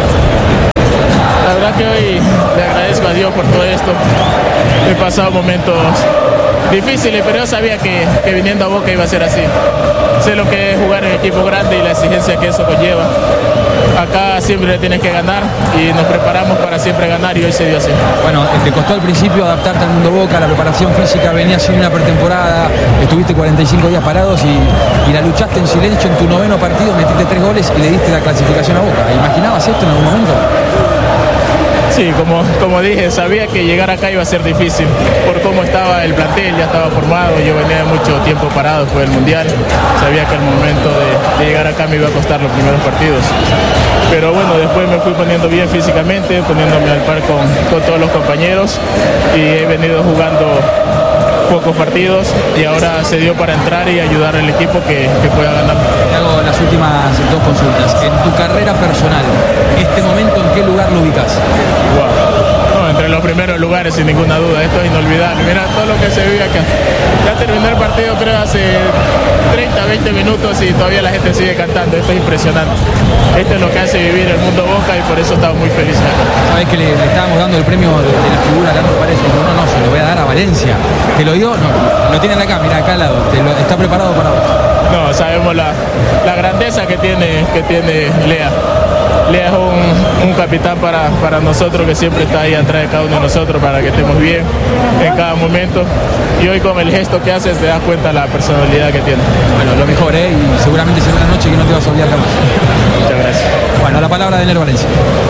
[SPEAKER 6] La verdad que hoy le agradezco a Dios por todo esto. He pasado momentos difíciles, pero yo sabía que viniendo a Boca iba a ser así. Sé lo que es jugar en equipo grande y la exigencia que eso conlleva. Acá siempre tienes que ganar y nos preparamos para siempre ganar y hoy se dio así.
[SPEAKER 14] Bueno, te costó al principio adaptarte al mundo Boca, la preparación física, venías sin una pretemporada, estuviste 45 días parados y la luchaste en silencio en tu 9º partido, metiste 3 goles y le diste la clasificación a Boca. ¿Imaginabas esto en algún momento?
[SPEAKER 6] Sí, como dije, sabía que llegar acá iba a ser difícil por cómo estaba el plantel, ya estaba formado, yo venía de mucho tiempo parado después del Mundial, sabía que el momento de llegar acá me iba a costar los primeros partidos, pero bueno, después me fui poniendo bien físicamente, poniéndome al par con todos los compañeros y he venido jugando pocos partidos y ahora se dio para entrar y ayudar al equipo que pueda ganar.
[SPEAKER 14] Te hago las últimas 2 consultas. En tu carrera personal, ¿este momento en qué lugar lo ubicas?
[SPEAKER 6] Wow. No, entre los primeros lugares sin ninguna duda, esto es inolvidable. Mira todo lo que se vive acá. Ya terminé el partido creo hace 30, 20 minutos y todavía la gente sigue cantando, esto es impresionante. Esto es lo que hace vivir el mundo Boca y por eso estamos muy felices acá.
[SPEAKER 14] Sabés que le estábamos dando el premio de la figura a Leandro Paredes, no, se lo voy a dar a Valencia. ¿Te lo dio? No, lo tiene acá, mira, acá al lado, está preparado para vos.
[SPEAKER 6] No, sabemos la grandeza que tiene Lea. Lea es un capitán para nosotros que siempre está ahí atrás de cada uno de nosotros para que estemos bien en cada momento. Y hoy con el gesto que haces te das cuenta de la personalidad que tiene.
[SPEAKER 14] Bueno, lo mejor, y seguramente será una noche que no te vas a olvidar jamás.
[SPEAKER 6] Muchas gracias.
[SPEAKER 14] Bueno, la palabra de Ener Valencia.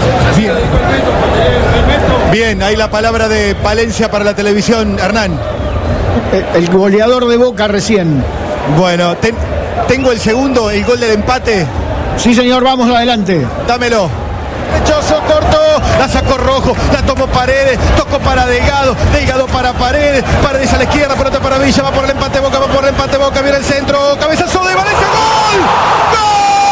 [SPEAKER 1] Bien, ahí la palabra de Valencia para la televisión, Hernán.
[SPEAKER 2] El goleador de Boca recién.
[SPEAKER 1] Bueno, tengo el segundo, el gol del empate.
[SPEAKER 2] Sí, señor, vamos adelante.
[SPEAKER 1] Dámelo. Rechoso corto, la sacó Rojo, la tomó Paredes, tocó para Delgado, Delgado para Paredes, Paredes a la izquierda, pelota para Villa, va por el empate Boca, viene el centro, cabezazo de Valencia, ¡gol! ¡Gol!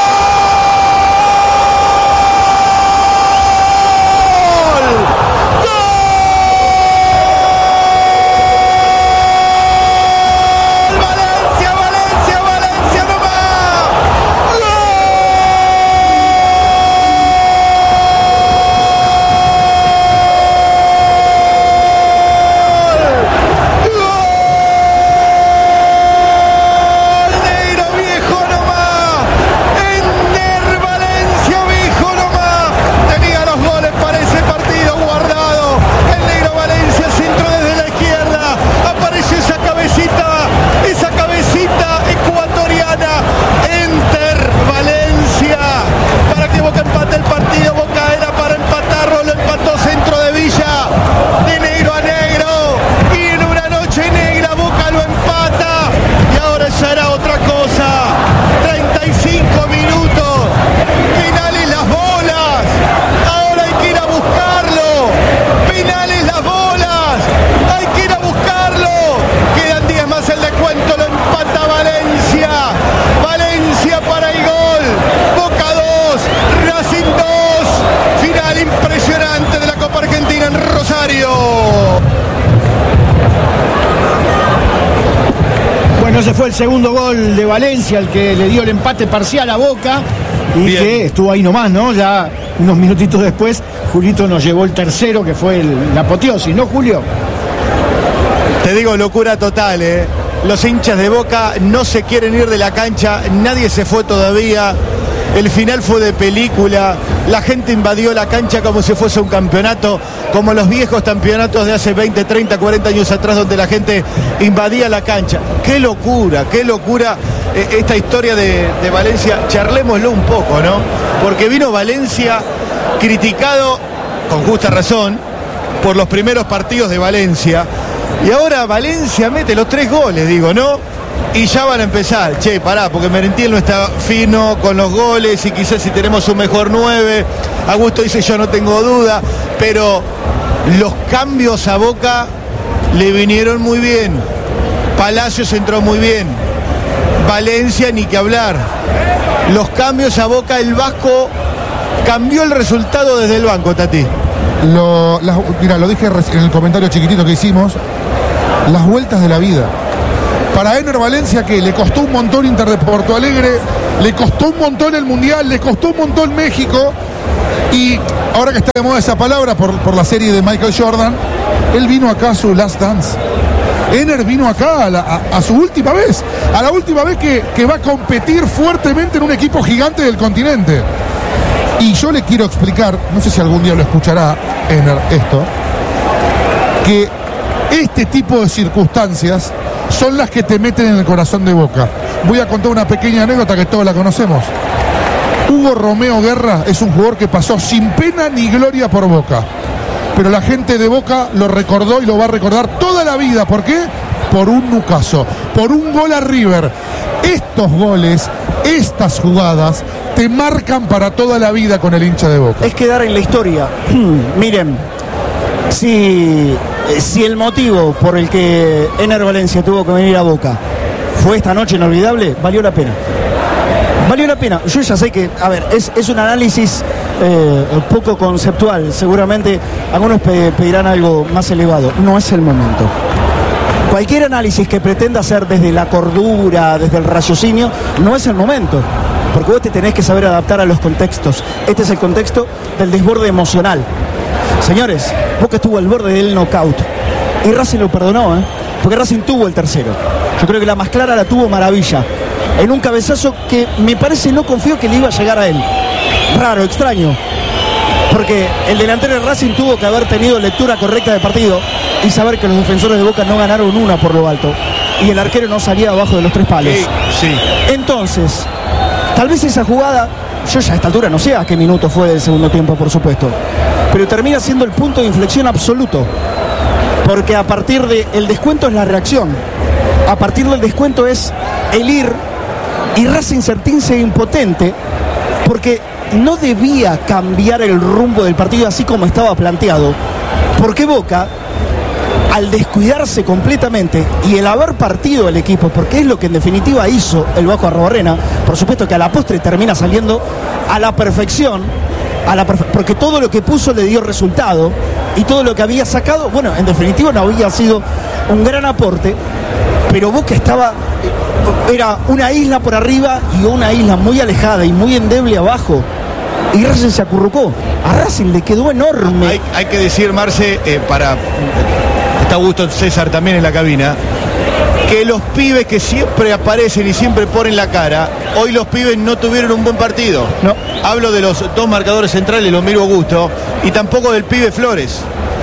[SPEAKER 2] Ese fue el segundo gol de Valencia, el que le dio el empate parcial a Boca y bien, que estuvo ahí nomás, ¿no? Ya unos minutitos después, Julito nos llevó el tercero, que fue la apoteosis, ¿no, Julio?
[SPEAKER 1] Te digo, locura total, ¿eh? Los hinchas de Boca no se quieren ir de la cancha, nadie se fue todavía. El final fue de película, la gente invadió la cancha como si fuese un campeonato, como los viejos campeonatos de hace 20, 30, 40 años atrás, donde la gente invadía la cancha. ¡Qué locura esta historia de Valencia! Charlémoslo un poco, ¿no? Porque vino Valencia criticado, con justa razón, por los primeros partidos de Valencia, y ahora Valencia mete los 3 goles, digo, ¿no? Y ya van a empezar, che, pará, porque Merentiel no está fino con los goles y quizás si tenemos un mejor 9, Augusto dice yo no tengo duda, pero Los cambios a Boca le vinieron muy bien. Palacios entró muy bien. Valencia ni que hablar. Los cambios a Boca, el Vasco cambió el resultado desde el banco, Tati.
[SPEAKER 3] Mira, lo dije en el comentario chiquitito que hicimos. Las vueltas de la vida. Para Ener Valencia, que le costó un montón Inter de Porto Alegre, le costó un montón el Mundial, le costó un montón México. Y ahora que está de moda esa palabra por la serie de Michael Jordan, él vino acá a su Last Dance. Ener vino acá a su última vez, a la última vez que va a competir fuertemente en un equipo gigante del continente. Y yo le quiero explicar, no sé si algún día lo escuchará Ener esto, que este tipo de circunstancias son las que te meten en el corazón de Boca. Voy a contar una pequeña anécdota que todos la conocemos. Hugo Romeo Guerra es un jugador que pasó sin pena ni gloria por Boca. Pero la gente de Boca lo recordó y lo va a recordar toda la vida. ¿Por qué? Por un nucazo, por un gol a River. Estos goles, estas jugadas, te marcan para toda la vida con el hincha de Boca.
[SPEAKER 2] Es quedar en la historia. Miren, si el motivo por el que Ener Valencia tuvo que venir a Boca fue esta noche inolvidable, valió la pena. Valió la pena. Yo ya sé que, a ver, es un análisis poco conceptual. Seguramente algunos pedirán algo más elevado. No es el momento. Cualquier análisis que pretenda hacer desde la cordura, desde el raciocinio, no es el momento. Porque vos te tenés que saber adaptar a los contextos. Este es el contexto del desborde emocional. Señores, Boca estuvo al borde del knockout. Y Racing lo perdonó, porque Racing tuvo el tercero. Yo creo que la más clara la tuvo Maravilla. En un cabezazo que me parece, no confío que le iba a llegar a él. Raro, extraño. Porque el delantero de Racing tuvo que haber tenido lectura correcta de partido y saber que los defensores de Boca no ganaron una por lo alto. Y el arquero no salía abajo de los 3 palos.
[SPEAKER 1] Sí.
[SPEAKER 2] Entonces, tal vez esa jugada, yo ya a esta altura no sé a qué minuto fue del segundo tiempo, por supuesto, pero termina siendo el punto de inflexión absoluto. Porque a partir del descuento es la reacción. A partir del descuento es el ir. Y Racing sentirse impotente porque no debía cambiar el rumbo del partido así como estaba planteado, porque Boca, al descuidarse completamente y el haber partido el equipo, porque es lo que en definitiva hizo el Vasco Arrobarrena, por supuesto que a la postre termina saliendo a la perfección, porque todo lo que puso le dio resultado y todo lo que había sacado, bueno, en definitiva no había sido un gran aporte, pero Boca era una isla por arriba y una isla muy alejada y muy endeble abajo. Y Racing se acurrucó. A Racing le quedó enorme.
[SPEAKER 1] Hay que decir, Marce, está Augusto César también en la cabina, que los pibes que siempre aparecen y siempre ponen la cara, hoy los pibes no tuvieron un buen partido.
[SPEAKER 2] No.
[SPEAKER 1] Hablo de los 2 marcadores centrales, los miro Augusto, y tampoco del pibe Flores.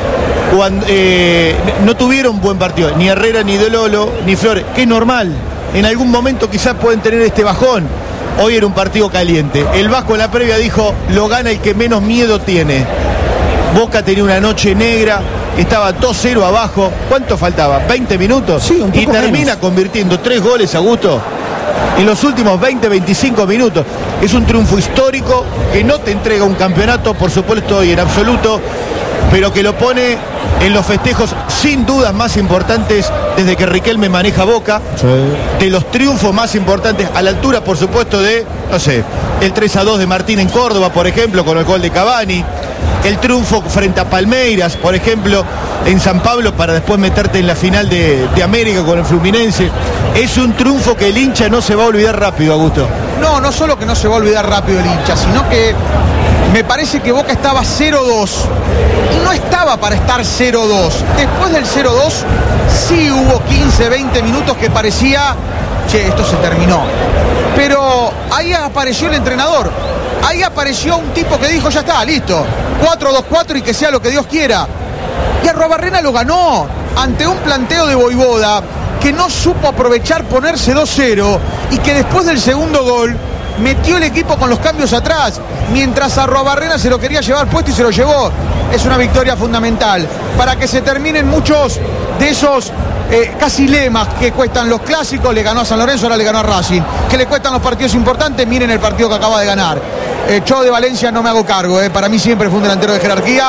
[SPEAKER 1] No tuvieron buen partido, ni Herrera, ni De Lolo, ni Flores, que es normal. En algún momento quizás pueden tener este bajón. Hoy era un partido caliente. El Vasco en la previa dijo, lo gana el que menos miedo tiene. Boca tenía una noche negra, estaba 2-0 abajo. ¿Cuánto faltaba? ¿20 minutos?
[SPEAKER 2] Sí, un poco
[SPEAKER 1] y termina
[SPEAKER 2] menos.
[SPEAKER 1] Convirtiendo 3 goles, Augusto, en los últimos 20-25 minutos. Es un triunfo histórico que no te entrega un campeonato, por supuesto, y en absoluto, pero que lo pone en los festejos sin dudas más importantes desde que Riquelme maneja Boca,
[SPEAKER 2] sí,
[SPEAKER 1] de los triunfos más importantes, a la altura, por supuesto, de, no sé, el 3-2 de Martín en Córdoba, por ejemplo, con el gol de Cavani, el triunfo frente a Palmeiras, por ejemplo, en San Pablo, para después meterte en la final de América con el Fluminense. Es un triunfo que el hincha no se va a olvidar rápido, Augusto.
[SPEAKER 4] No solo que no se va a olvidar rápido el hincha, sino que me parece que Boca estaba 0-2 y no estaba para estar 0-2. Después del 0-2 sí hubo 15-20 minutos que parecía, che, esto se terminó. Pero ahí apareció el entrenador, ahí apareció un tipo que dijo, ya está, listo, 4-2-4 y que sea lo que Dios quiera. Y Arrobarrena lo ganó ante un planteo de Voivoda que no supo aprovechar ponerse 2-0 y que después del segundo gol metió el equipo con los cambios atrás, mientras Arrobarrena se lo quería llevar puesto y se lo llevó. Es una victoria fundamental para que se terminen muchos de esos casi lemas que cuestan los clásicos. Le ganó a San Lorenzo, ahora le ganó a Racing. Que le cuestan los partidos importantes, miren el partido que acaba de ganar. Yo de Valencia no me hago cargo, para mí siempre fue un delantero de jerarquía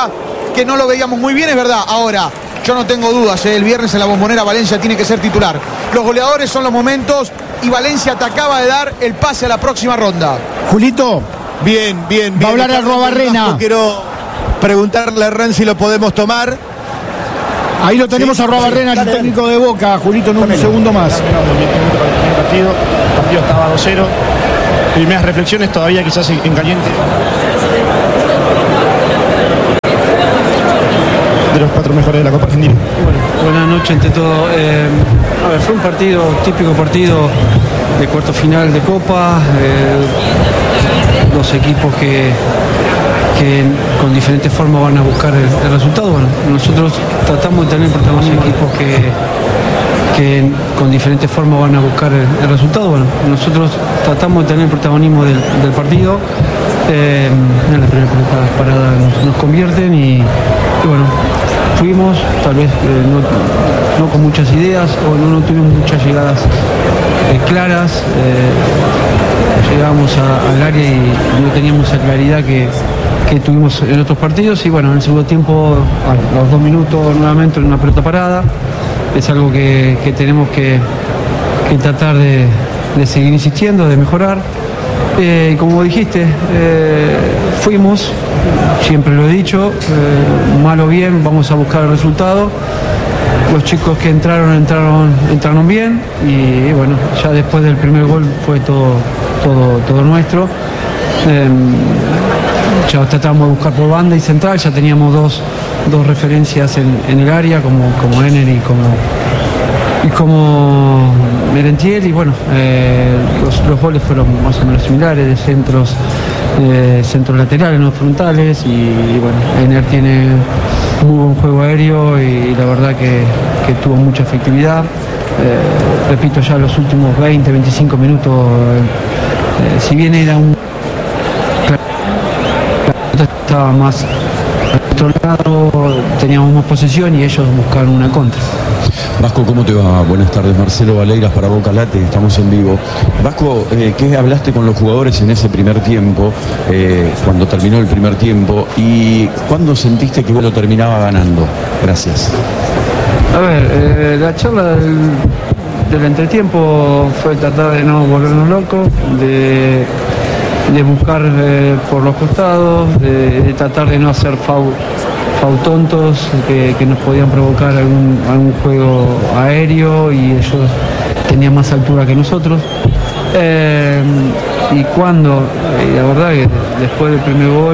[SPEAKER 4] que no lo veíamos muy bien, es verdad. Ahora, yo no tengo dudas, el viernes en la Bombonera Valencia tiene que ser titular. Los goleadores son los momentos y Valencia te acaba de dar el pase a la próxima ronda.
[SPEAKER 2] Julito.
[SPEAKER 1] Bien.
[SPEAKER 2] Va a hablar Arruabarrena.
[SPEAKER 1] Quiero preguntarle a Hernán si lo podemos tomar.
[SPEAKER 2] Ahí lo tenemos a Arruabarrena, el técnico de Boca, Julito, en un segundo más.
[SPEAKER 16] El partido estaba 2-0. Primeras reflexiones todavía quizás en caliente. De los 4 mejores de la Copa Argentina.
[SPEAKER 17] Bueno, buenas noches ante todo. Fue un partido, típico partido de cuarto final de Copa. Dos equipos que con diferentes formas van a buscar el resultado. Bueno, nosotros tratamos de tener protagonismo, equipos que con diferentes formas van a buscar el resultado. Bueno, nosotros tratamos de tener el protagonismo del partido. En la primera parada nos convierten y bueno, fuimos tal vez no con muchas ideas o no tuvimos muchas llegadas claras. Llegamos al área y no teníamos esa claridad que tuvimos en otros partidos. Y bueno, en el segundo tiempo, a los 2 minutos nuevamente en una pelota parada. Es algo que tenemos que tratar de seguir insistiendo, de mejorar. Y como dijiste, fuimos, siempre lo he dicho, mal o bien, vamos a buscar el resultado. Los chicos que entraron bien y bueno, ya después del primer gol fue todo nuestro. Ya tratamos de buscar por banda y central, ya teníamos dos referencias en el área como Ener y como Merentiel, y bueno, los goles fueron más o menos similares, de centros laterales, no frontales, y bueno, Ener tiene muy buen juego aéreo y la verdad que tuvo mucha efectividad. Repito, ya los últimos 20-25 minutos, si bien era estaba más controlado, teníamos más posesión y ellos buscaron una contra.
[SPEAKER 18] Vasco, ¿cómo te va? Buenas tardes, Marcelo Valeiras para Boca Late, estamos en vivo. Vasco, ¿qué hablaste con los jugadores en ese primer tiempo, cuando terminó el primer tiempo, y cuándo sentiste que vos lo terminaba ganando? Gracias.
[SPEAKER 17] A ver, la charla del entretiempo fue tratar de no volvernos locos, de buscar por los costados, de tratar de no hacer foul tontos que nos podían provocar algún juego aéreo, y ellos tenían más altura que nosotros. Y cuando, la verdad que después del primer gol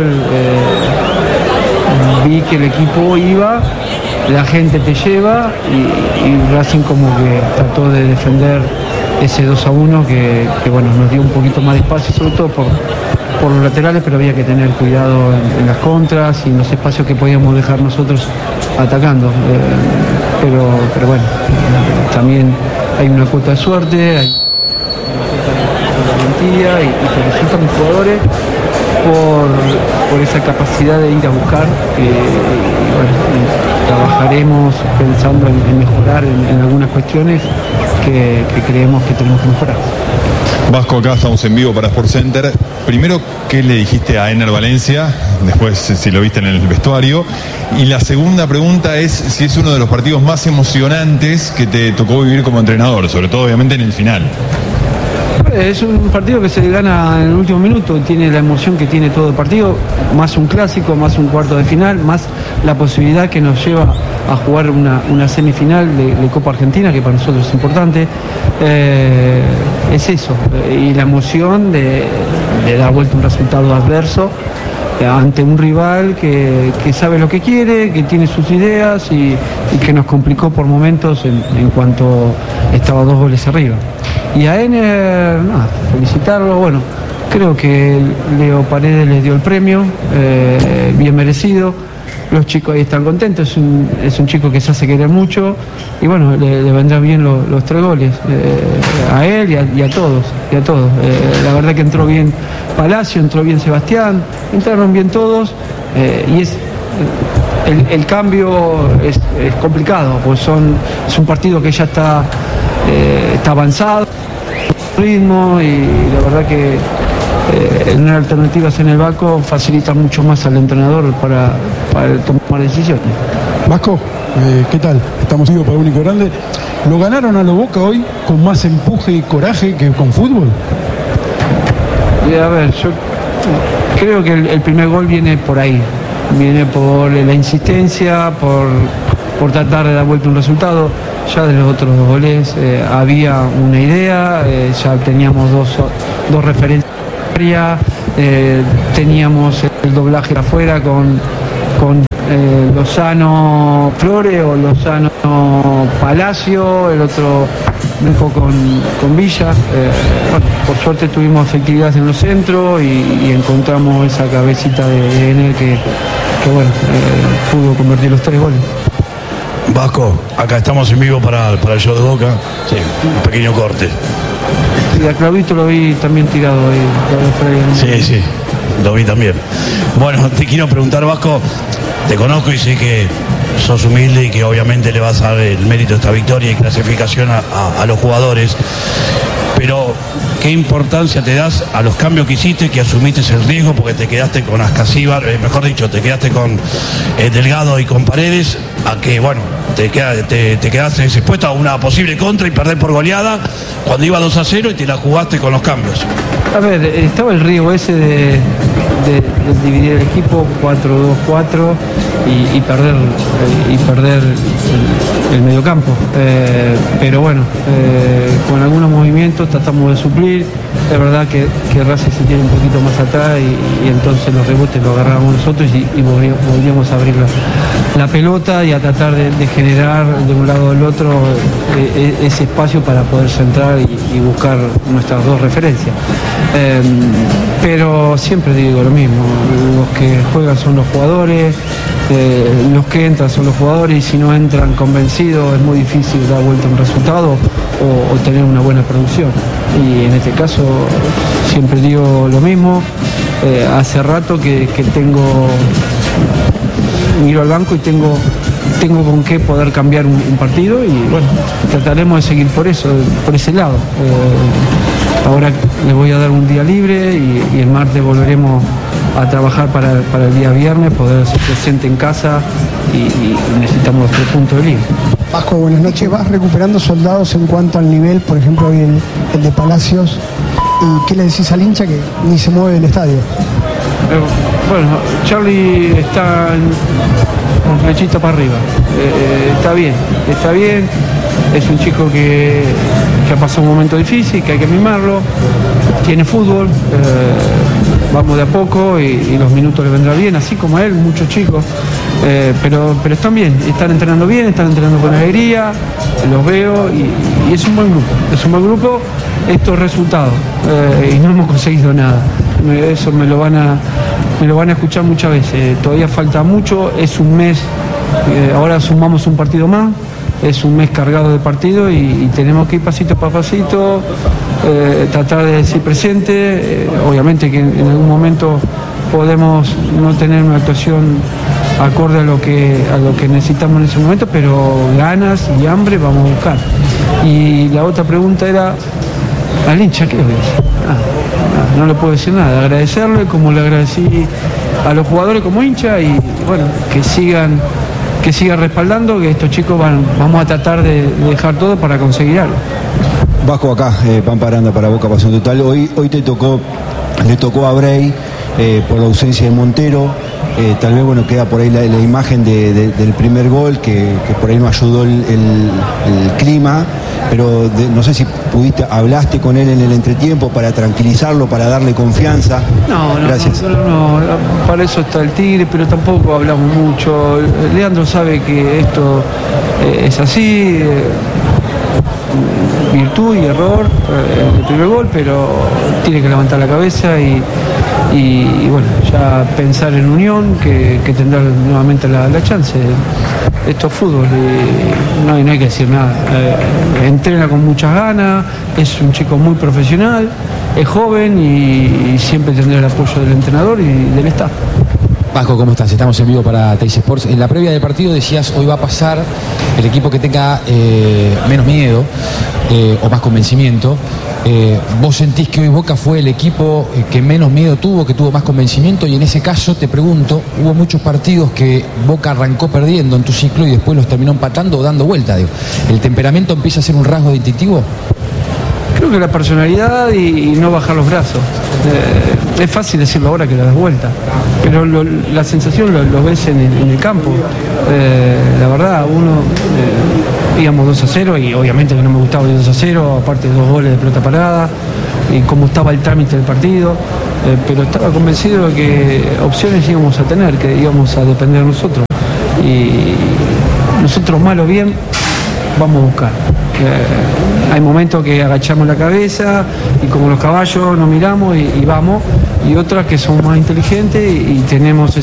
[SPEAKER 17] vi que el equipo iba, la gente te lleva y Racing como que trató de defender ese 2-1 que bueno, nos dio un poquito más de espacio, sobre todo por los laterales, pero había que tener cuidado en las contras y en los espacios que podíamos dejar nosotros atacando. Pero bueno, también hay una cuota de suerte, hay una garantía y felicito a mis jugadores por esa capacidad de ir a buscar. Trabajaremos pensando en mejorar en algunas cuestiones que creemos que tenemos que mejorar.
[SPEAKER 19] Vasco, acá estamos en vivo para Sport Center. Primero, ¿qué le dijiste a Ener Valencia? Después, si lo viste en el vestuario. Y la segunda pregunta es si es uno de los partidos más emocionantes que te tocó vivir como entrenador, sobre todo obviamente en el final.
[SPEAKER 17] Es un partido que se gana en el último minuto, tiene la emoción que tiene todo el partido, más un clásico, más un cuarto de final, más la posibilidad que nos lleva a jugar una semifinal de Copa Argentina, que para nosotros es importante. Es eso, y la emoción de dar vuelta un resultado adverso ante un rival que sabe lo que quiere, que tiene sus ideas y que nos complicó por momentos en cuanto estaba 2 goles arriba. Y a Ener, felicitarlo, bueno, creo que Leo Paredes les dio el premio, bien merecido. Los chicos ahí están contentos, es un chico que se hace querer mucho y bueno, le vendrán bien los 3 goles, a él y a todos. La verdad que entró bien Palacio, entró bien Sebastián, entraron bien todos, y el cambio es complicado, pues es un partido que ya está avanzado, ritmo, y la verdad que tener alternativas en el banco facilita mucho más al entrenador para tomar decisiones.
[SPEAKER 20] Vasco, ¿qué tal? Estamos vivos para Único Grande. ¿Lo ganaron a lo Boca hoy con más empuje y coraje que con fútbol?
[SPEAKER 17] A ver, yo creo que el primer gol viene por ahí. Viene por la insistencia, por tratar de dar vuelta un resultado. Ya de los otros goles había una idea, ya teníamos dos referencias, teníamos el doblaje afuera con Lozano Flores o Lozano Palacio, el otro dejó con Villa. Bueno, por suerte tuvimos efectividad en los centros y encontramos esa cabecita de Enel que bueno, pudo convertir los 3 goles.
[SPEAKER 21] Vasco, acá estamos en vivo para el show de Boca. Sí, un pequeño corte.
[SPEAKER 17] Y a Claudito lo vi también tirado ahí.
[SPEAKER 21] Sí, lo vi también. Bueno, te quiero preguntar, Vasco, te conozco y sé que sos humilde y que obviamente le vas a dar el mérito de esta victoria y clasificación a los jugadores. Pero, ¿qué importancia te das a los cambios que hiciste, que asumiste el riesgo porque te quedaste con Ascasíbar, mejor dicho, te quedaste con Delgado y con Paredes, a que, bueno, te quedaste expuesto a una posible contra y perder por goleada cuando iba 2-0 y te la jugaste con los cambios?
[SPEAKER 17] A ver, estaba el riesgo ese de dividir el equipo 4-2-4 y perder el mediocampo. Pero bueno, con algunos movimientos tratamos de suplir. Es verdad que Racing se tiene un poquito más atrás y entonces los rebotes los agarrábamos nosotros y volvíamos a abrir la pelota y a tratar de generar de un lado o del otro ese espacio para poder centrar y buscar nuestras dos referencias. Pero siempre digo lo mismo, los que juegan son los jugadores, los que entran son los jugadores y si no entran convencidos es muy difícil dar vuelta a un resultado o tener una buena producción. Y en este caso siempre digo lo mismo, hace rato que miro al banco y tengo con qué poder cambiar un partido y bueno, trataremos de seguir por ese lado. Ahora le voy a dar un día libre y el martes volveremos a trabajar para el día viernes, poder ser presente en casa y necesitamos los 3 puntos de liga.
[SPEAKER 22] Vasco, buenas noches. ¿Vas recuperando soldados en cuanto al nivel, por ejemplo, hoy el de Palacios? ¿Y qué le decís al hincha que ni se mueve del estadio?
[SPEAKER 17] Bueno, Charlie está con flechita para arriba. Está bien. Es un chico que ha pasado un momento difícil, que hay que mimarlo. Tiene fútbol, vamos de a poco y los minutos le vendrán bien, así como a él, muchos chicos. Pero están bien, están entrenando bien, están entrenando con alegría, los veo y es un buen grupo. Estos resultados y no hemos conseguido nada. Eso me lo van a escuchar muchas veces. Todavía falta mucho, es un mes, ahora sumamos un partido más, es un mes cargado de partido y tenemos que ir pasito para pasito, tratar de ser presente. Obviamente que en algún momento podemos no tener una actuación acorde a lo que necesitamos en ese momento, pero ganas y hambre vamos a buscar. Y la otra pregunta era al hincha, ¿qué le voy a decir? No le puedo decir nada, agradecerle como le agradecí a los jugadores como hincha y bueno, que sigan respaldando, que estos chicos vamos a tratar de dejar todo para conseguir algo.
[SPEAKER 23] Vasco, acá, Pampa Aranda para Boca Pasión Total. Hoy le tocó a Bray por la ausencia de Montero. Tal vez bueno queda por ahí la imagen del primer gol que por ahí no ayudó el clima, pero no sé si hablaste con él en el entretiempo para tranquilizarlo, para darle confianza.
[SPEAKER 17] No,
[SPEAKER 23] gracias.
[SPEAKER 17] No, para eso está el Tigre, pero tampoco hablamos mucho. Leandro sabe que esto es así, virtud y error el primer gol, pero tiene que levantar la cabeza y bueno, ya pensar en Unión, que tendrá nuevamente la chance. Esto es fútbol y no hay que decir nada. Entrena con muchas ganas, es un chico muy profesional, es joven y siempre tendrá el apoyo del entrenador y del staff.
[SPEAKER 14] Vasco, ¿cómo estás? Estamos en vivo para Teis Sports. En la previa del partido decías, hoy va a pasar el equipo que tenga menos miedo o más convencimiento. ¿Vos sentís que hoy Boca fue el equipo que menos miedo tuvo, que tuvo más convencimiento? Y en ese caso te pregunto, hubo muchos partidos que Boca arrancó perdiendo en tu ciclo y después los terminó empatando o dando vuelta. Digo, ¿el temperamento empieza a ser un rasgo distintivo?
[SPEAKER 17] Creo que la personalidad y no bajar los brazos. Es fácil decirlo ahora que la das vuelta, pero la sensación lo ves en el campo. La verdad, íbamos 2-0 y obviamente que no me gustaba el 2-0, aparte de 2 goles de pelota parada y cómo estaba el trámite del partido, pero estaba convencido de que opciones íbamos a tener, que íbamos a depender de nosotros. Y nosotros, mal o bien, vamos a buscar. Hay momentos que agachamos la cabeza y como los caballos nos miramos y vamos, y otras que son más inteligentes y tenemos